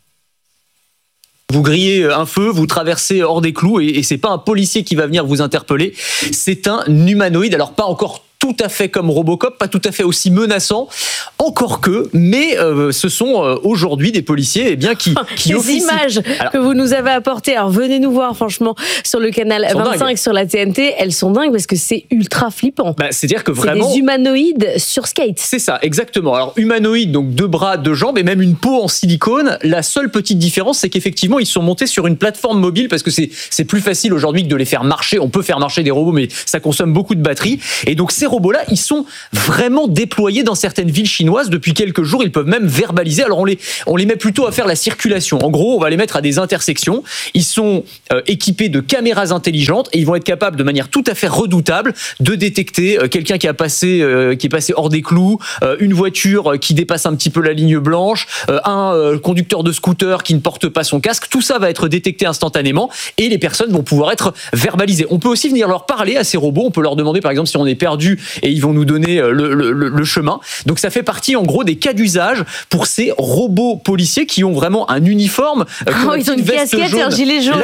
Vous grillez un feu, vous traversez hors des clous et c'est pas un policier qui va venir vous interpeller, c'est un humanoïde. Alors pas encore tout à fait comme Robocop, pas tout à fait aussi menaçant, encore que, mais ce sont aujourd'hui des policiers qui les officient. Images que vous nous avez apportées, alors venez nous voir franchement sur le canal 25 dingues. Sur la TNT, elles sont dingues parce que c'est ultra flippant. C'est-à-dire que vraiment... C'est des humanoïdes sur skate. C'est ça, exactement. Alors humanoïdes, donc 2 bras, 2 jambes et même une peau en silicone. La seule petite différence, c'est qu'effectivement, ils sont montés sur une plateforme mobile parce que c'est plus facile aujourd'hui que de les faire marcher. On peut faire marcher des robots, mais ça consomme beaucoup de batterie. Et donc ces robots-là, ils sont vraiment déployés dans certaines villes chinoises depuis quelques jours. Ils peuvent même verbaliser. Alors on les met plutôt à faire la circulation. En gros, on va les mettre à des intersections. Ils sont équipés de caméras intelligentes et ils vont être capables de manière tout à fait redoutable de détecter quelqu'un qui est passé hors des clous, une voiture qui dépasse un petit peu la ligne blanche, un conducteur de scooter qui ne porte pas son casque. Tout ça va être détecté instantanément et les personnes vont pouvoir être verbalisées. On peut aussi venir leur parler à ces robots. On peut leur demander par exemple si on est perdu et ils vont nous donner le chemin. Donc ça fait partie en gros des cas d'usage pour ces robots policiers qui ont vraiment un uniforme. Ils ont une casquette et un gilet jaune.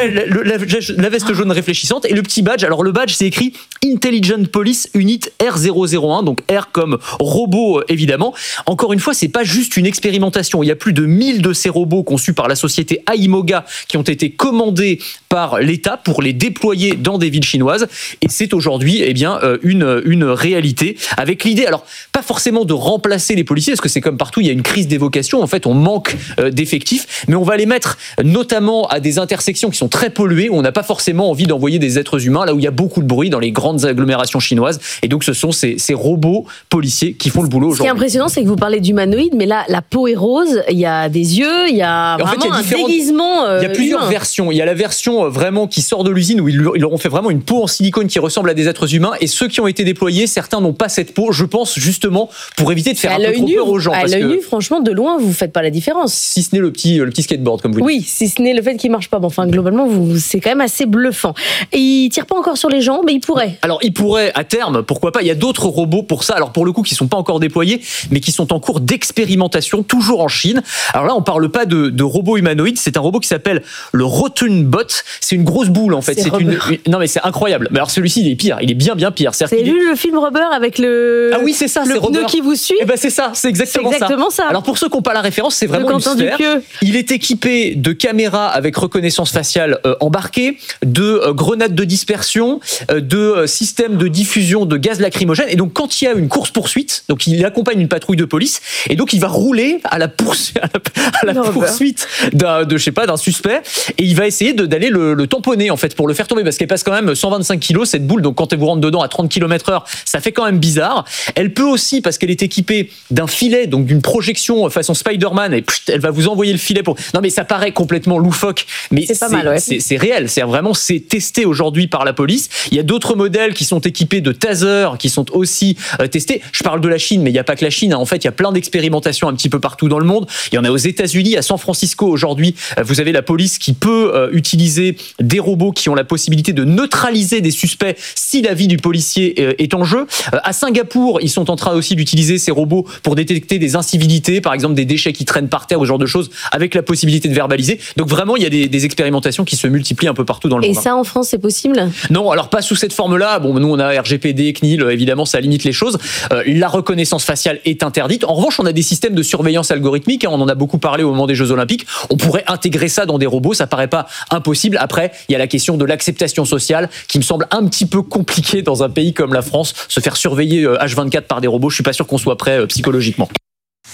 La veste jaune réfléchissante et le petit badge. Alors le badge c'est écrit Intelligent Police Unit R001, donc R comme robot évidemment. Encore une fois, c'est pas juste une expérimentation. Il y a plus de 1000 de ces robots conçus par la société Aimoga qui ont été commandés par l'État pour les déployer dans des villes chinoises. Et c'est aujourd'hui une réalité avec l'idée, alors pas forcément de remplacer les policiers parce que c'est comme partout, il y a une crise des vocations, en fait on manque d'effectifs, mais on va les mettre notamment à des intersections qui sont très polluées où on n'a pas forcément envie d'envoyer des êtres humains, là où il y a beaucoup de bruit dans les grandes agglomérations chinoises, et donc ce sont ces robots policiers qui font le boulot aujourd'hui. Ce qui est impressionnant, c'est que vous parlez d'humanoïde, mais là la peau est rose, il y a des yeux, il y a vraiment un déguisement il y a plusieurs humain. versions, il y a la version vraiment qui sort de l'usine où ils leur ont fait vraiment une peau en silicone qui ressemble à des êtres humains, et ceux qui ont été déployés, certains n'ont pas cette peau, je pense justement pour éviter de faire un peu trop peur aux gens. À l'œil nu, franchement, de loin, vous faites pas la différence. Si ce n'est le petit skateboard, comme vous dites. Oui, si ce n'est le fait qu'il marche pas. Bon, enfin, globalement, c'est quand même assez bluffant. Et il tire pas encore sur les gens, mais il pourrait. Alors, il pourrait, à terme, pourquoi pas. Il y a d'autres robots pour ça. Alors, pour le coup, qui sont pas encore déployés, mais qui sont en cours d'expérimentation, toujours en Chine. Alors là, on parle pas de robots humanoïdes. C'est un robot qui s'appelle le Rotunbot. C'est une grosse boule, en fait. Non, mais c'est incroyable. Mais alors, celui-ci, il est pire. Il est bien pire. Vous avez vu le film Rubber avec le. Ah oui, c'est ça, le pneu qui vous suit. Eh ben c'est ça, c'est exactement ça. Alors pour ceux qui n'ont pas la référence, c'est vraiment une sphère. Il est équipé de caméras avec reconnaissance faciale embarquée, de grenades de dispersion, de systèmes de diffusion de gaz lacrymogène. Et donc quand il y a une course-poursuite, donc il accompagne une patrouille de police, et donc il va rouler à la poursuite d'un suspect, et il va essayer d'aller le tamponner en fait pour le faire tomber, parce qu'elle passe quand même 125 kilos cette boule, donc quand elle vous rentre dedans à 30 km/h, ça fait quand même bizarre. Elle peut aussi, parce qu'elle est équipée d'un filet, donc d'une projection façon Spider-Man, et elle va vous envoyer le filet pour... Non mais ça paraît complètement loufoque, mais c'est pas mal, ouais. C'est réel, c'est testé aujourd'hui par la police. Il y a d'autres modèles qui sont équipés de tasers, qui sont aussi testés. Je parle de la Chine, mais il n'y a pas que la Chine, hein. En fait, il y a plein d'expérimentations un petit peu partout dans le monde. Il y en a aux États-Unis, à San Francisco aujourd'hui, vous avez la police qui peut utiliser des robots qui ont la possibilité de neutraliser des suspects si la vie du policier est en jeu. À Singapour, ils sont en train aussi d'utiliser ces robots pour détecter des incivilités, par exemple des déchets qui traînent par terre, ou ce genre de choses, avec la possibilité de verbaliser. Donc vraiment, il y a des expérimentations qui se multiplient un peu partout dans le monde. Et ça, en France, c'est possible ? Non, alors pas sous cette forme-là. Bon, nous, on a RGPD, CNIL, évidemment, ça limite les choses. La reconnaissance faciale est interdite. En revanche, on a des systèmes de surveillance algorithmique, hein, on en a beaucoup parlé au moment des Jeux Olympiques. On pourrait intégrer ça dans des robots, ça paraît pas impossible. Après, il y a la question de l'acceptation sociale, qui me semble un petit peu compliquée dans un pays comme la France. Se faire surveiller H24 par des robots, je suis pas sûr qu'on soit prêt psychologiquement.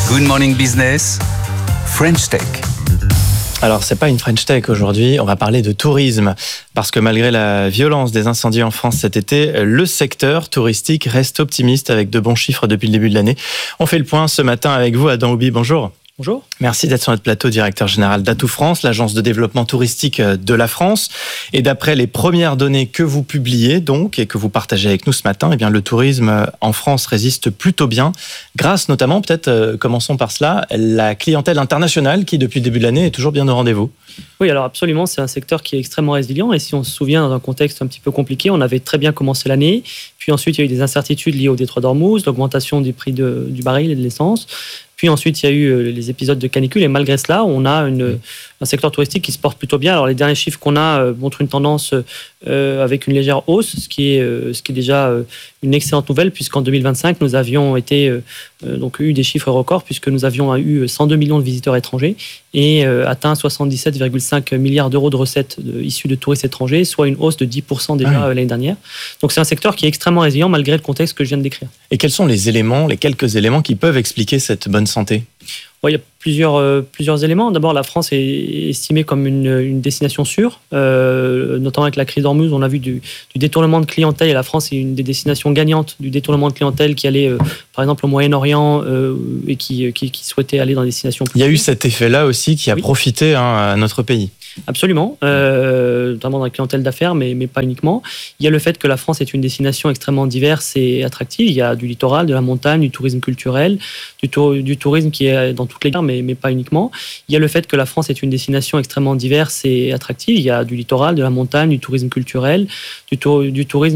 Good Morning Business, French Tech. Alors, c'est pas une French Tech aujourd'hui, on va parler de tourisme. Parce que malgré la violence des incendies en France cet été, le secteur touristique reste optimiste avec de bons chiffres depuis le début de l'année. On fait le point ce matin avec vous, Adam Houbi, bonjour. Bonjour. Merci d'être sur notre plateau, directeur général d'Atout France, l'agence de développement touristique de la France. Et d'après les premières données que vous publiez donc et que vous partagez avec nous ce matin, eh bien le tourisme en France résiste plutôt bien, grâce notamment, peut-être commençons par cela, la clientèle internationale qui depuis le début de l'année est toujours bien au rendez-vous. Oui, alors absolument, c'est un secteur qui est extrêmement résilient. Et si on se souvient, dans un contexte un petit peu compliqué, on avait très bien commencé l'année. Puis ensuite, il y a eu des incertitudes liées au détroit d'Ormuz, l'augmentation du prix du baril et de l'essence. Puis ensuite, il y a eu les épisodes de canicule. Et malgré cela, on a un secteur touristique qui se porte plutôt bien. Alors, les derniers chiffres qu'on a montrent une tendance avec une légère hausse, ce qui est déjà une excellente nouvelle, puisqu'en 2025, nous avions donc eu des chiffres records, puisque nous avions eu 102 millions de visiteurs étrangers et atteint 77,5 milliards d'euros de recettes issues de touristes étrangers, soit une hausse de 10% déjà l'année dernière. Donc, c'est un secteur qui est extrêmement résilient malgré le contexte que je viens de décrire. Et quels sont les quelques éléments qui peuvent expliquer cette bonne santé ? Il y a plusieurs éléments. D'abord, la France est estimée comme une destination sûre, notamment avec la crise d'Ormuz. On a vu du détournement de clientèle, et la France est une des destinations gagnantes du détournement de clientèle qui allait, par exemple, au Moyen-Orient et qui souhaitait aller dans des destinations plus. Il y a eu cet effet-là aussi qui a profité à notre pays. Absolument, notamment dans la clientèle d'affaires, mais pas uniquement. Il y a le fait que la France est une destination extrêmement diverse et attractive. Il y a du littoral, de la montagne, du tourisme culturel, du tourisme qui est dans toutes les gares, mais pas uniquement. Il y a le fait que la France est une destination extrêmement diverse et attractive. Il y a du littoral, de la montagne, du tourisme culturel, du tourisme